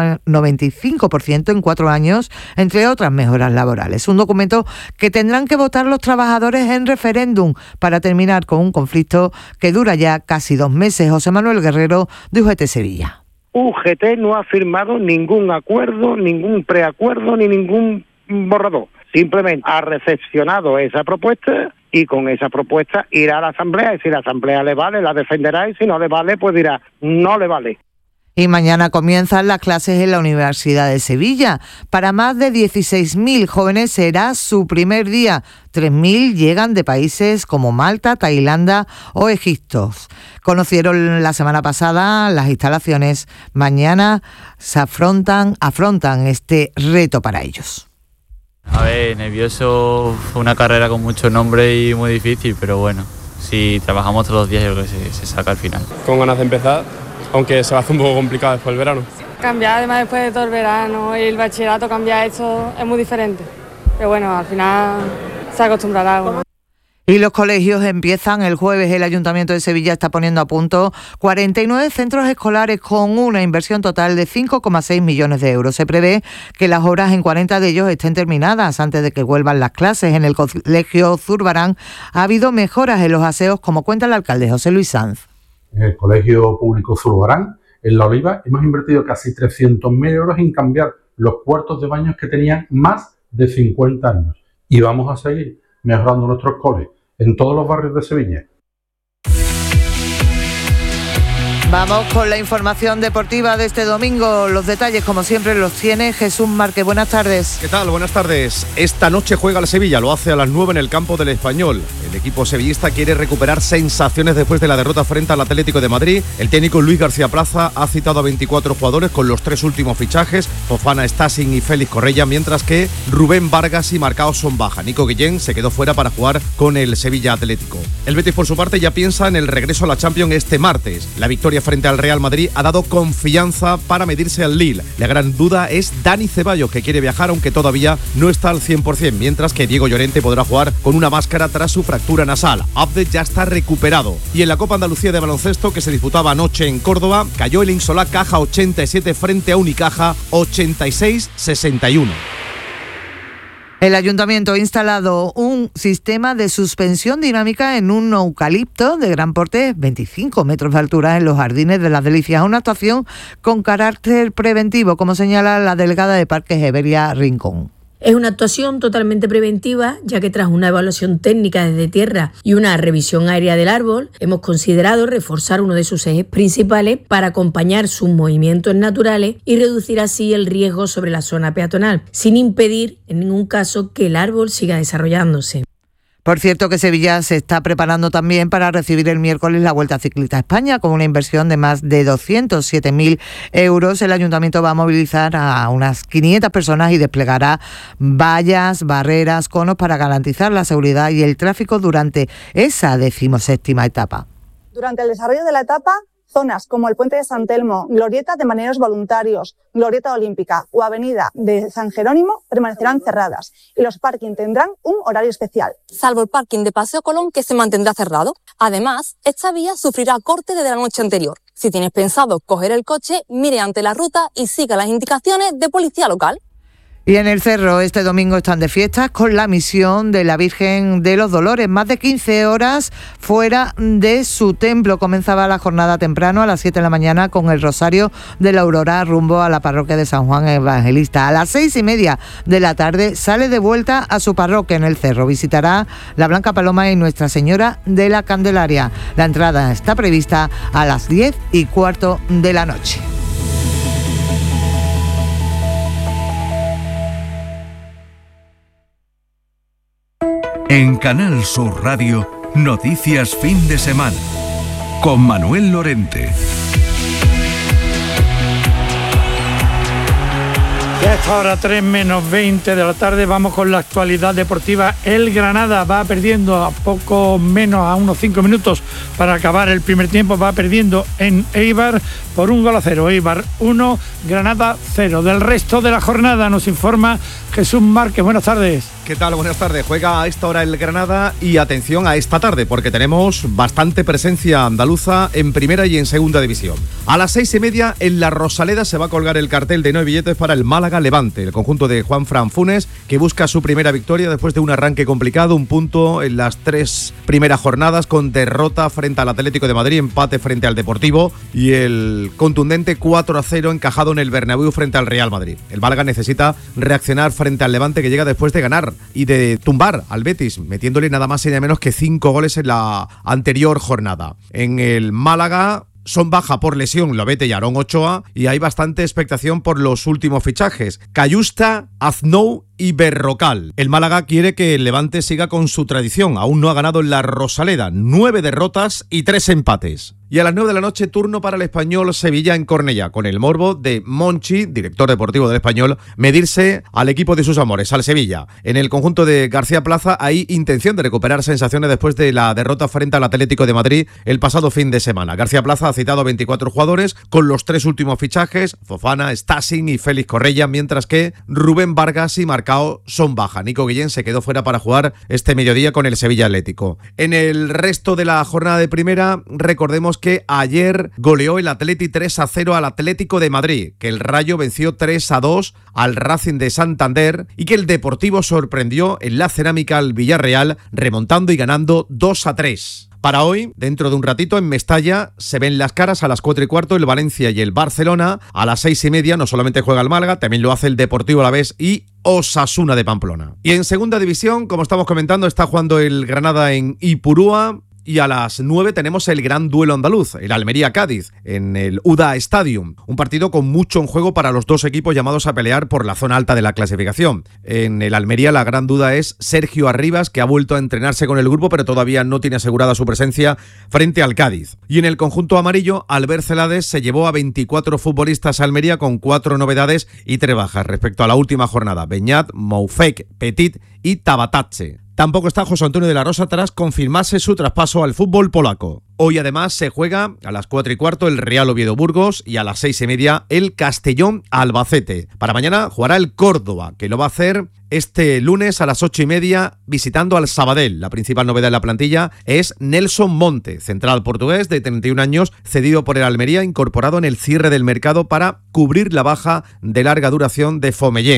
7,95% en 4 años, entre otras mejoras laborales. Un documento que tendrán que votar los trabajadores en referéndum para terminar con un conflicto que dura ya casi 2 meses. José Manuel Guerrero, de UGT Sevilla. UGT no ha firmado ningún acuerdo, ningún preacuerdo ni ningún borrador. Simplemente ha recepcionado esa propuesta y con esa propuesta irá a la Asamblea, y si la Asamblea le vale, la defenderá, y si no le vale, pues dirá, no le vale. Y mañana comienzan las clases en la Universidad de Sevilla. Para más de 16.000 jóvenes será su primer día. 3.000 llegan de países como Malta, Tailandia o Egipto. Conocieron la semana pasada las instalaciones. Mañana se afrontan este reto para ellos. A ver, nervioso, fue una carrera con mucho nombre y muy difícil, pero bueno, si trabajamos todos los días yo creo que se saca al final. Con ganas de empezar, aunque se va a hacer un poco complicado después del verano. Cambiar además después de todo el verano y el bachillerato, cambiar esto es muy diferente. Pero bueno, al final se acostumbrará a algo. Y los colegios empiezan el jueves. El Ayuntamiento de Sevilla está poniendo a punto 49 centros escolares con una inversión total de 5,6 millones de euros. Se prevé que las obras en 40 de ellos estén terminadas antes de que vuelvan las clases. En el colegio Zurbarán ha habido mejoras en los aseos, como cuenta el alcalde José Luis Sanz. En el Colegio Público Zurbarán, en La Oliva, hemos invertido casi 300.000 euros en cambiar los cuartos de baños que tenían más de 50 años. Y vamos a seguir mejorando nuestros coles en todos los barrios de Sevilla. Vamos con la información deportiva de este domingo. Los detalles, como siempre, los tiene Jesús Márquez. Buenas tardes. ¿Qué tal? Buenas tardes. Esta noche juega el Sevilla, lo hace a las 9 en el campo del Español. El equipo sevillista quiere recuperar sensaciones después de la derrota frente al Atlético de Madrid. El técnico Luis García Plaza ha citado a 24 jugadores con los 3 últimos fichajes, Fofana, Stasin y Félix Correia, mientras que Rubén Vargas y Marcao son baja. Nico Guillén se quedó fuera para jugar con el Sevilla Atlético. El Betis, por su parte, ya piensa en el regreso a la Champions este martes. La victoria frente al Real Madrid ha dado confianza para medirse al Lille. La gran duda es Dani Ceballos, que quiere viajar aunque todavía no está al 100%, mientras que Diego Llorente podrá jugar con una máscara tras su fractura nasal. Abde ya está recuperado. Y en la Copa Andalucía de baloncesto, que se disputaba anoche en Córdoba, cayó el Insolá Caja 87 frente a Unicaja 86-61. El ayuntamiento ha instalado un sistema de suspensión dinámica en un eucalipto de gran porte, 25 metros de altura, en los jardines de Las Delicias. Una actuación con carácter preventivo, como señala la delegada de Parques Evelia Rincón. Es una actuación totalmente preventiva, ya que tras una evaluación técnica desde tierra y una revisión aérea del árbol, hemos considerado reforzar uno de sus ejes principales para acompañar sus movimientos naturales y reducir así el riesgo sobre la zona peatonal, sin impedir en ningún caso que el árbol siga desarrollándose. Por cierto que Sevilla se está preparando también para recibir el miércoles la Vuelta Ciclista a España con una inversión de más de 207.000 euros. El ayuntamiento va a movilizar a unas 500 personas y desplegará vallas, barreras, conos para garantizar la seguridad y el tráfico durante esa 17ª etapa. Durante el desarrollo de la etapa, zonas como el Puente de San Telmo, Glorieta de Marineros Voluntarios, Glorieta Olímpica o Avenida de San Jerónimo permanecerán cerradas y los parking tendrán un horario especial. Salvo el parking de Paseo Colón, que se mantendrá cerrado. Además, esta vía sufrirá corte desde la noche anterior. Si tienes pensado coger el coche, mire ante la ruta y siga las indicaciones de policía local. Y en el Cerro este domingo están de fiestas con la misión de la Virgen de los Dolores. Más de 15 horas fuera de su templo. Comenzaba la jornada temprano a las 7 de la mañana con el Rosario de la Aurora rumbo a la parroquia de San Juan Evangelista. A las 6:30 de la tarde sale de vuelta a su parroquia en el Cerro. Visitará la Blanca Paloma y Nuestra Señora de la Candelaria. La entrada está prevista a las 10:15 de la noche. En Canal Sur Radio, Noticias Fin de Semana, con Manuel Lorente. Y a esta hora, 3:20 de la tarde, vamos con la actualidad deportiva. El Granada va perdiendo a poco menos, a unos 5 minutos para acabar el primer tiempo, va perdiendo en Eibar por 1-0. Eibar 1, Granada 0. Del resto de la jornada nos informa Jesús Márquez. Buenas tardes. ¿Qué tal? Buenas tardes. Juega a esta hora el Granada y atención a esta tarde porque tenemos bastante presencia andaluza en primera y en segunda división. A las 6:30 en La Rosaleda se va a colgar el cartel de 9 billetes para el Málaga Levante, el conjunto de Juanfran Funes, que busca su primera victoria después de un arranque complicado, un punto en las 3 primeras jornadas con derrota frente al Atlético de Madrid, empate frente al Deportivo y el contundente 4-0 encajado en el Bernabéu frente al Real Madrid. El Málaga necesita reaccionar frente al Levante, que llega después de ganar y de tumbar al Betis, metiéndole nada más y nada menos que 5 goles en la anterior jornada. En el Málaga son baja por lesión Lobete y Aarón Ochoa y hay bastante expectación por los últimos fichajes. Cayusta, Aznou y Berrocal. El Málaga quiere que el Levante siga con su tradición. Aún no ha ganado en La Rosaleda. 9 derrotas y 3 empates. Y a las 9 de la noche, turno para el Español Sevilla en Cornellá, con el morbo de Monchi, director deportivo del Español, medirse al equipo de sus amores, al Sevilla. En el conjunto de García Plaza hay intención de recuperar sensaciones después de la derrota frente al Atlético de Madrid el pasado fin de semana. García Plaza ha citado a 24 jugadores con los 3 últimos fichajes, Fofana, Stassin y Félix Correia, mientras que Rubén Vargas y Marcao son baja. Nico Guillén se quedó fuera para jugar este mediodía con el Sevilla Atlético. En el resto de la jornada de primera, recordemos que ayer goleó el Atleti 3-0 al Atlético de Madrid, que el Rayo venció 3-2 al Racing de Santander y que el Deportivo sorprendió en la Cerámica al Villarreal, remontando y ganando 2-3. Para hoy, dentro de un ratito, en Mestalla, se ven las caras a las 4:15 el Valencia y el Barcelona. A las 6:30 no solamente juega el Málaga, también lo hace el Deportivo Alavés y Osasuna de Pamplona. Y en segunda división, como estamos comentando, está jugando el Granada en Ipurúa. Y a las 9 tenemos el gran duelo andaluz, el Almería-Cádiz, en el UDA Stadium. Un partido con mucho en juego para los dos equipos llamados a pelear por la zona alta de la clasificación. En el Almería la gran duda es Sergio Arribas, que ha vuelto a entrenarse con el grupo, pero todavía no tiene asegurada su presencia frente al Cádiz. Y en el conjunto amarillo, Albert Celades se llevó a 24 futbolistas a Almería con 4 novedades y 3 bajas respecto a la última jornada: Beñat, Moufek, Petit y Tabatache. Tampoco está José Antonio de la Rosa tras confirmarse su traspaso al fútbol polaco. Hoy además se juega a las 4:15 el Real Oviedo Burgos y a las 6:30 el Castellón Albacete. Para mañana jugará el Córdoba, que lo va a hacer este lunes a las 8:30 visitando al Sabadell. La principal novedad en la plantilla es Nelson Monte, central portugués de 31 años, cedido por el Almería, incorporado en el cierre del mercado para cubrir la baja de larga duración de Fomellén.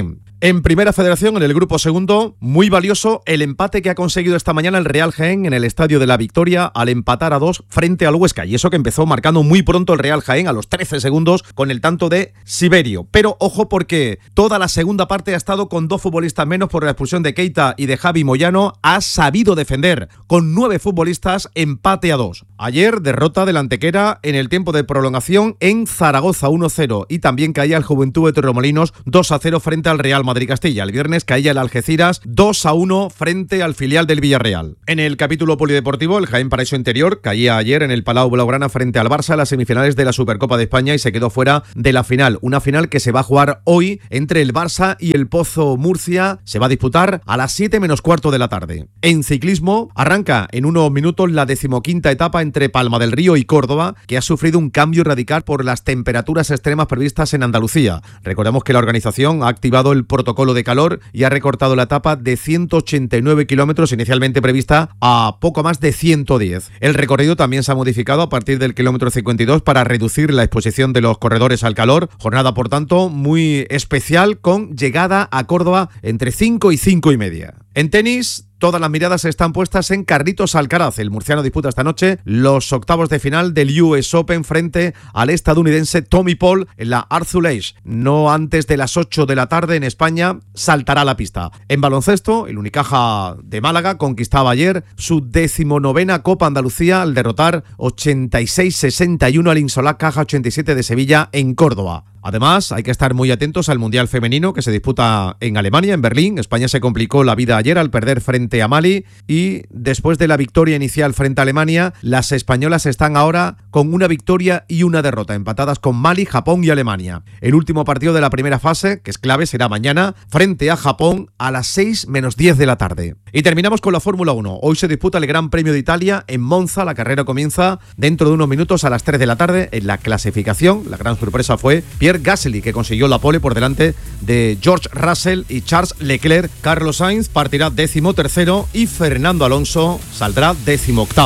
En Primera Federación, en el grupo segundo, muy valioso el empate que ha conseguido esta mañana el Real Jaén en el Estadio de la Victoria al empatar a 2 frente al Huesca. Y eso que empezó marcando muy pronto el Real Jaén a los 13 segundos con el tanto de Siberio. Pero ojo, porque toda la segunda parte ha estado con 2 futbolistas menos por la expulsión de Keita y de Javi Moyano. Ha sabido defender con 9 futbolistas, empate a 2. Ayer, derrota del Antequera en el tiempo de prolongación en Zaragoza 1-0. Y también caía el Juventud de Torremolinos 2-0 frente al Real Madrid Castilla. El viernes caía el Algeciras 2-1 frente al filial del Villarreal. En el capítulo polideportivo, el Jaén Paraíso Interior caía ayer en el Palau Blaugrana frente al Barça en las semifinales de la Supercopa de España y se quedó fuera de la final. Una final que se va a jugar hoy entre el Barça y el Pozo Murcia. Se va a disputar a las 7 menos cuarto de la tarde. En ciclismo, arranca en unos minutos la 15ª etapa entre Palma del Río y Córdoba, que ha sufrido un cambio radical por las temperaturas extremas previstas en Andalucía. Recordemos que la organización ha activado el protocolo de calor y ha recortado la etapa de 189 kilómetros inicialmente prevista a poco más de 110. El recorrido también se ha modificado a partir del kilómetro 52 para reducir la exposición de los corredores al calor. Jornada, por tanto, muy especial con llegada a Córdoba entre 5 y 5 y media. En tenis, todas las miradas están puestas en Carlitos Alcaraz. El murciano disputa esta noche los octavos de final del US Open frente al estadounidense Tommy Paul en la Arthur Ashe. No antes de las 8 de la tarde en España saltará a la pista. En baloncesto, el Unicaja de Málaga conquistaba ayer su 19ª Copa Andalucía al derrotar 86-61 al Insolá Caja 87 de Sevilla en Córdoba. Además, hay que estar muy atentos al Mundial Femenino que se disputa en Alemania, en Berlín. España se complicó la vida ayer al perder frente a Mali y después de la victoria inicial frente a Alemania, las españolas están ahora con una victoria y una derrota, empatadas con Mali, Japón y Alemania. El último partido de la primera fase, que es clave, será mañana frente a Japón a las 6 menos 10 de la tarde. Y terminamos con la Fórmula 1. Hoy se disputa el Gran Premio de Italia en Monza. La carrera comienza dentro de unos minutos a las 3 de la tarde. En la clasificación, la gran sorpresa fue Pierre Gasly, que consiguió la pole por delante de George Russell y Charles Leclerc. Carlos Sainz partirá 13º y Fernando Alonso saldrá 18º.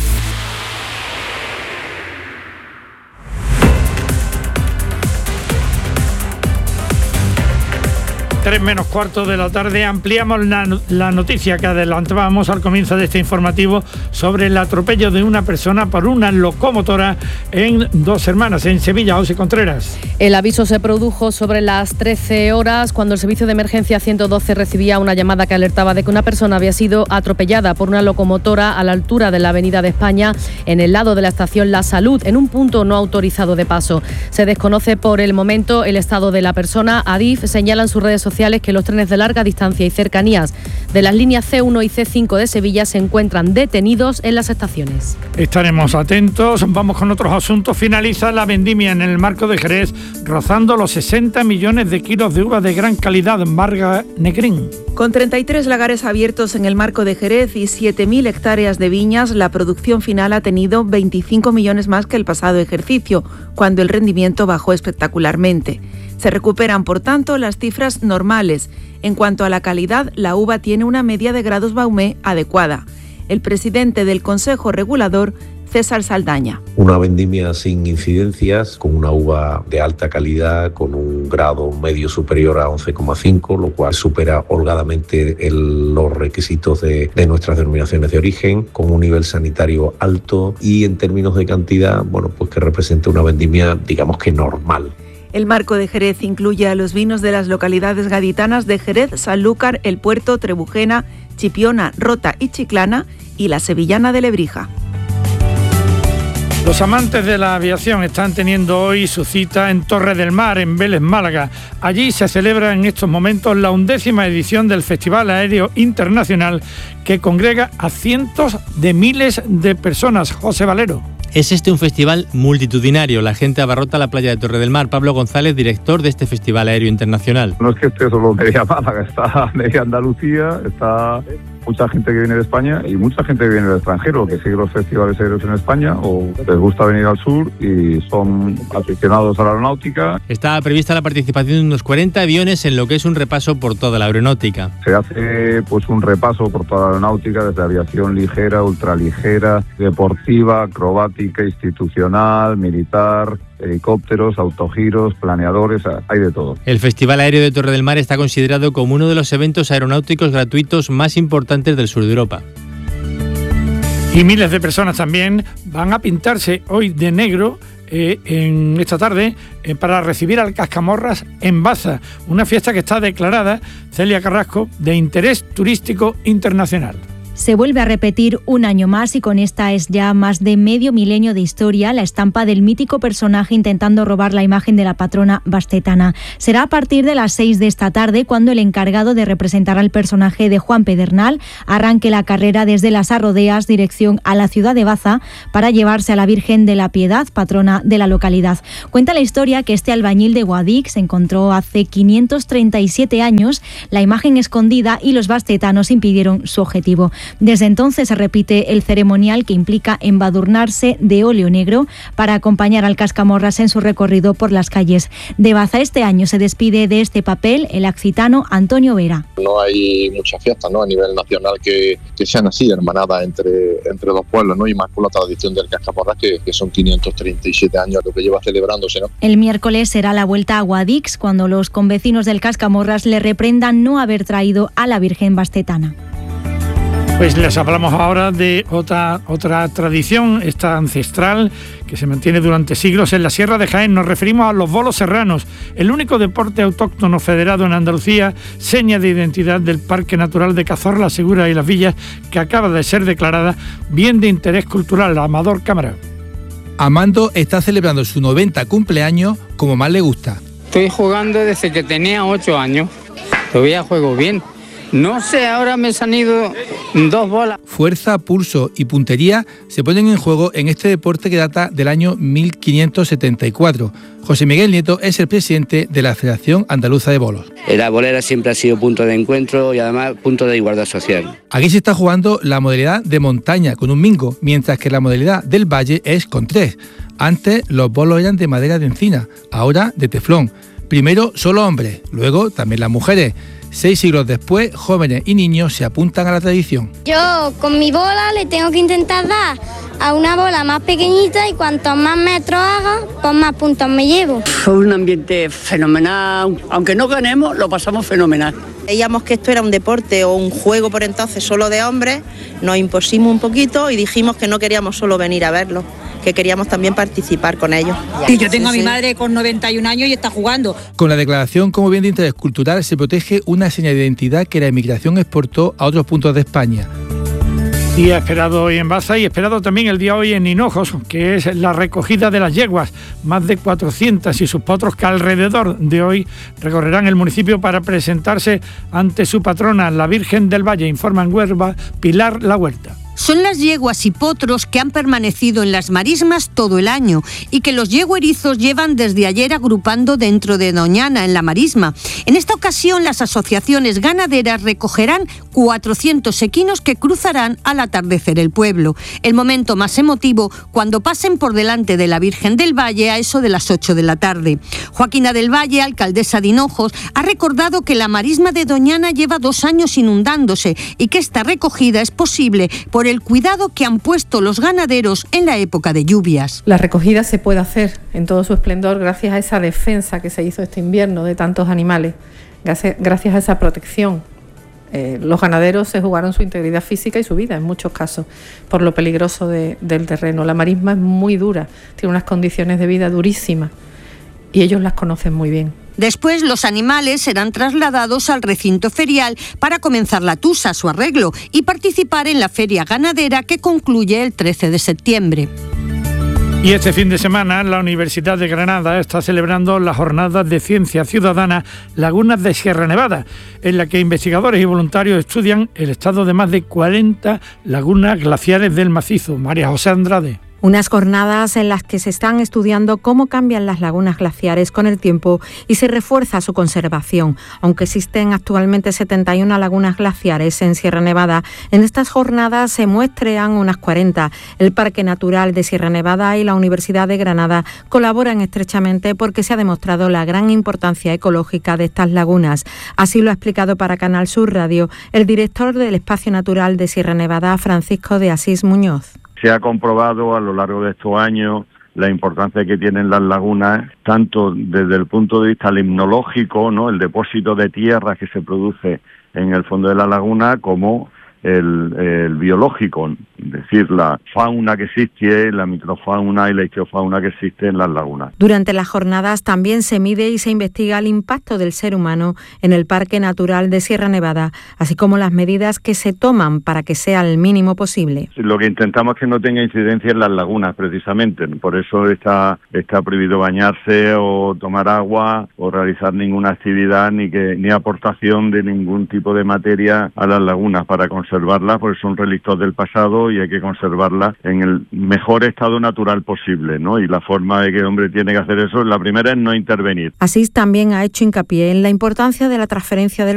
3 menos cuarto de la tarde. Ampliamos la noticia que adelantábamos al comienzo de este informativo sobre el atropello de una persona por una locomotora en Dos Hermanas, en Sevilla. José Contreras. El aviso se produjo sobre las 13 horas cuando el servicio de emergencia 112 recibía una llamada que alertaba de que una persona había sido atropellada por una locomotora a la altura de la Avenida de España, en el lado de la estación La Salud, en un punto no autorizado de paso. Se desconoce por el momento el estado de la persona. Adif señala en sus redes sociales que los trenes de larga distancia y cercanías de las líneas C1 y C5 de Sevilla se encuentran detenidos en las estaciones. Estaremos atentos. Vamos con otros asuntos. Finaliza la vendimia en el Marco de Jerez, rozando los 60 millones de kilos de uva de gran calidad. Marga Negrín. Con 33 lagares abiertos en el Marco de Jerez y 7.000 hectáreas de viñas, la producción final ha tenido 25 millones más que el pasado ejercicio, cuando el rendimiento bajó espectacularmente. Se recuperan, por tanto, las cifras normales. En cuanto a la calidad, la uva tiene una media de grados Baumé adecuada. El presidente del Consejo Regulador, César Saldaña. Una vendimia sin incidencias, con una uva de alta calidad, con un grado medio superior a 11,5, lo cual supera holgadamente los requisitos de nuestras denominaciones de origen, con un nivel sanitario alto y en términos de cantidad, pues que representa una vendimia, digamos que normal. El Marco de Jerez incluye a los vinos de las localidades gaditanas de Jerez, Sanlúcar, El Puerto, Trebujena, Chipiona, Rota y Chiclana y la sevillana de Lebrija. Los amantes de la aviación están teniendo hoy su cita en Torre del Mar, en Vélez, Málaga. Allí se celebra en estos momentos la 11ª edición del Festival Aéreo Internacional, que congrega a cientos de miles de personas. José Valero. Es un festival multitudinario. La gente abarrota la playa de Torre del Mar. Pablo González, director de este Festival Aéreo Internacional. No es que esté solo media Málaga, está media Andalucía, está mucha gente que viene de España y mucha gente que viene del extranjero, que sigue los festivales aéreos en España o les gusta venir al sur y son aficionados a la aeronáutica. Está prevista la participación de unos 40 aviones en lo que es un repaso por toda la aeronáutica. Se hace pues un repaso por toda la aeronáutica, desde aviación ligera, ultraligera, deportiva, acrobática, institucional, militar, helicópteros, autogiros, planeadores, hay de todo. El Festival Aéreo de Torre del Mar está considerado como uno de los eventos aeronáuticos gratuitos más importantes del sur de Europa. Y miles de personas también van a pintarse hoy de negro en esta tarde para recibir al Cascamorras en Baza, una fiesta que está declarada, Celia Carrasco, de interés turístico internacional. Se vuelve a repetir un año más y con esta es ya más de medio milenio de historia, la estampa del mítico personaje intentando robar la imagen de la patrona bastetana. Será a partir de las 6 de esta tarde cuando el encargado de representar al personaje de Juan Pedernal arranque la carrera desde las Arrodeas dirección a la ciudad de Baza para llevarse a la Virgen de la Piedad, patrona de la localidad. Cuenta la historia que este albañil de Guadix encontró hace 537 años la imagen escondida y los bastetanos impidieron su objetivo. Desde entonces se repite el ceremonial que implica embadurnarse de óleo negro para acompañar al Cascamorras en su recorrido por las calles de Baza. Este año se despide de este papel el accitano Antonio Vera. No hay muchas fiestas, ¿no?, a nivel nacional que sean así, hermanadas entre dos pueblos, ¿no?, y más con la tradición del Cascamorras que son 537 años lo que lleva celebrándose, ¿no? El miércoles será la vuelta a Guadix cuando los convecinos del Cascamorras le reprendan no haber traído a la Virgen bastetana. Pues les hablamos ahora de otra tradición, esta ancestral, que se mantiene durante siglos en la Sierra de Jaén. Nos referimos a los bolos serranos, el único deporte autóctono federado en Andalucía, seña de identidad del Parque Natural de Cazorla, la Segura y Las Villas, que acaba de ser declarada bien de interés cultural. Amador Cámara. Amando está celebrando su 90 cumpleaños como más le gusta. Estoy jugando desde que tenía 8 años, todavía juego bien. No sé, ahora me han ido 2 bolas. Fuerza, pulso y puntería se ponen en juego en este deporte que data del año 1574. José Miguel Nieto es el presidente de la Federación Andaluza de Bolos. La bolera siempre ha sido punto de encuentro y además punto de igualdad social. Aquí se está jugando la modalidad de montaña con un mingo, mientras que la modalidad del valle es con 3. Antes los bolos eran de madera de encina, ahora de teflón. Primero solo hombres, luego también las mujeres. 6 siglos después, jóvenes y niños se apuntan a la tradición. Yo con mi bola le tengo que intentar dar a una bola más pequeñita y cuantos más metros haga, pues más puntos me llevo. Fue un ambiente fenomenal, aunque no ganemos, lo pasamos fenomenal. Veíamos que esto era un deporte o un juego por entonces solo de hombres, nos impusimos un poquito y dijimos que no queríamos solo venir a verlo, que queríamos también participar con ellos. Y yo tengo a mi madre con 91 años y está jugando. Con la declaración como bien de interés cultural se protege una señal de identidad que la emigración exportó a otros puntos de España. Día esperado hoy en Baza y esperado también el día hoy en Hinojos, que es la recogida de las yeguas. Más de 400 y sus potros que alrededor de hoy recorrerán el municipio para presentarse ante su patrona, la Virgen del Valle, informa en Huelva Pilar La Huerta. Son las yeguas y potros que han permanecido en las marismas todo el año y que los yeguerizos llevan desde ayer agrupando dentro de Doñana, en la marisma. En esta ocasión, las asociaciones ganaderas recogerán 400 equinos que cruzarán al atardecer el pueblo. El momento más emotivo cuando pasen por delante de la Virgen del Valle a eso de las 8 de la tarde. Joaquina del Valle, alcaldesa de Hinojos, ha recordado que la marisma de Doñana lleva 2 años inundándose y que esta recogida es posible por el cuidado que han puesto los ganaderos en la época de lluvias. La recogida se puede hacer en todo su esplendor gracias a esa defensa que se hizo este invierno de tantos animales, gracias a esa protección. Los ganaderos se jugaron su integridad física y su vida en muchos casos por lo peligroso del terreno. La marisma es muy dura, tiene unas condiciones de vida durísimas y ellos las conocen muy bien. Después los animales serán trasladados al recinto ferial para comenzar la tusa, su arreglo, y participar en la feria ganadera que concluye el 13 de septiembre. Y este fin de semana la Universidad de Granada está celebrando las jornadas de Ciencia Ciudadana Lagunas de Sierra Nevada, en la que investigadores y voluntarios estudian el estado de más de 40 lagunas glaciares del macizo. María José Andrade. Unas jornadas en las que se están estudiando cómo cambian las lagunas glaciares con el tiempo y se refuerza su conservación. Aunque existen actualmente 71 lagunas glaciares en Sierra Nevada, en estas jornadas se muestrean unas 40. El Parque Natural de Sierra Nevada y la Universidad de Granada colaboran estrechamente porque se ha demostrado la gran importancia ecológica de estas lagunas. Así lo ha explicado para Canal Sur Radio el director del Espacio Natural de Sierra Nevada, Francisco de Asís Muñoz. Se ha comprobado a lo largo de estos años la importancia que tienen las lagunas, tanto desde el punto de vista limnológico, ¿no?, el depósito de tierra que se produce en el fondo de la laguna, como el biológico, es decir, la fauna que existe, la microfauna y la ichtiofauna que existe en las lagunas. Durante las jornadas también se mide y se investiga el impacto del ser humano en el Parque Natural de Sierra Nevada, así como las medidas que se toman para que sea el mínimo posible. Lo que intentamos es que no tenga incidencia en las lagunas, precisamente. Por eso está prohibido bañarse o tomar agua o realizar ninguna actividad ni aportación de ningún tipo de materia a las lagunas para conservarlas, porque son relictos del pasado y hay que conservarlas en el mejor estado natural posible, ¿no? Y la forma de que el hombre tiene que hacer eso, la primera es no intervenir. Asís también ha hecho hincapié en la importancia de la transferencia del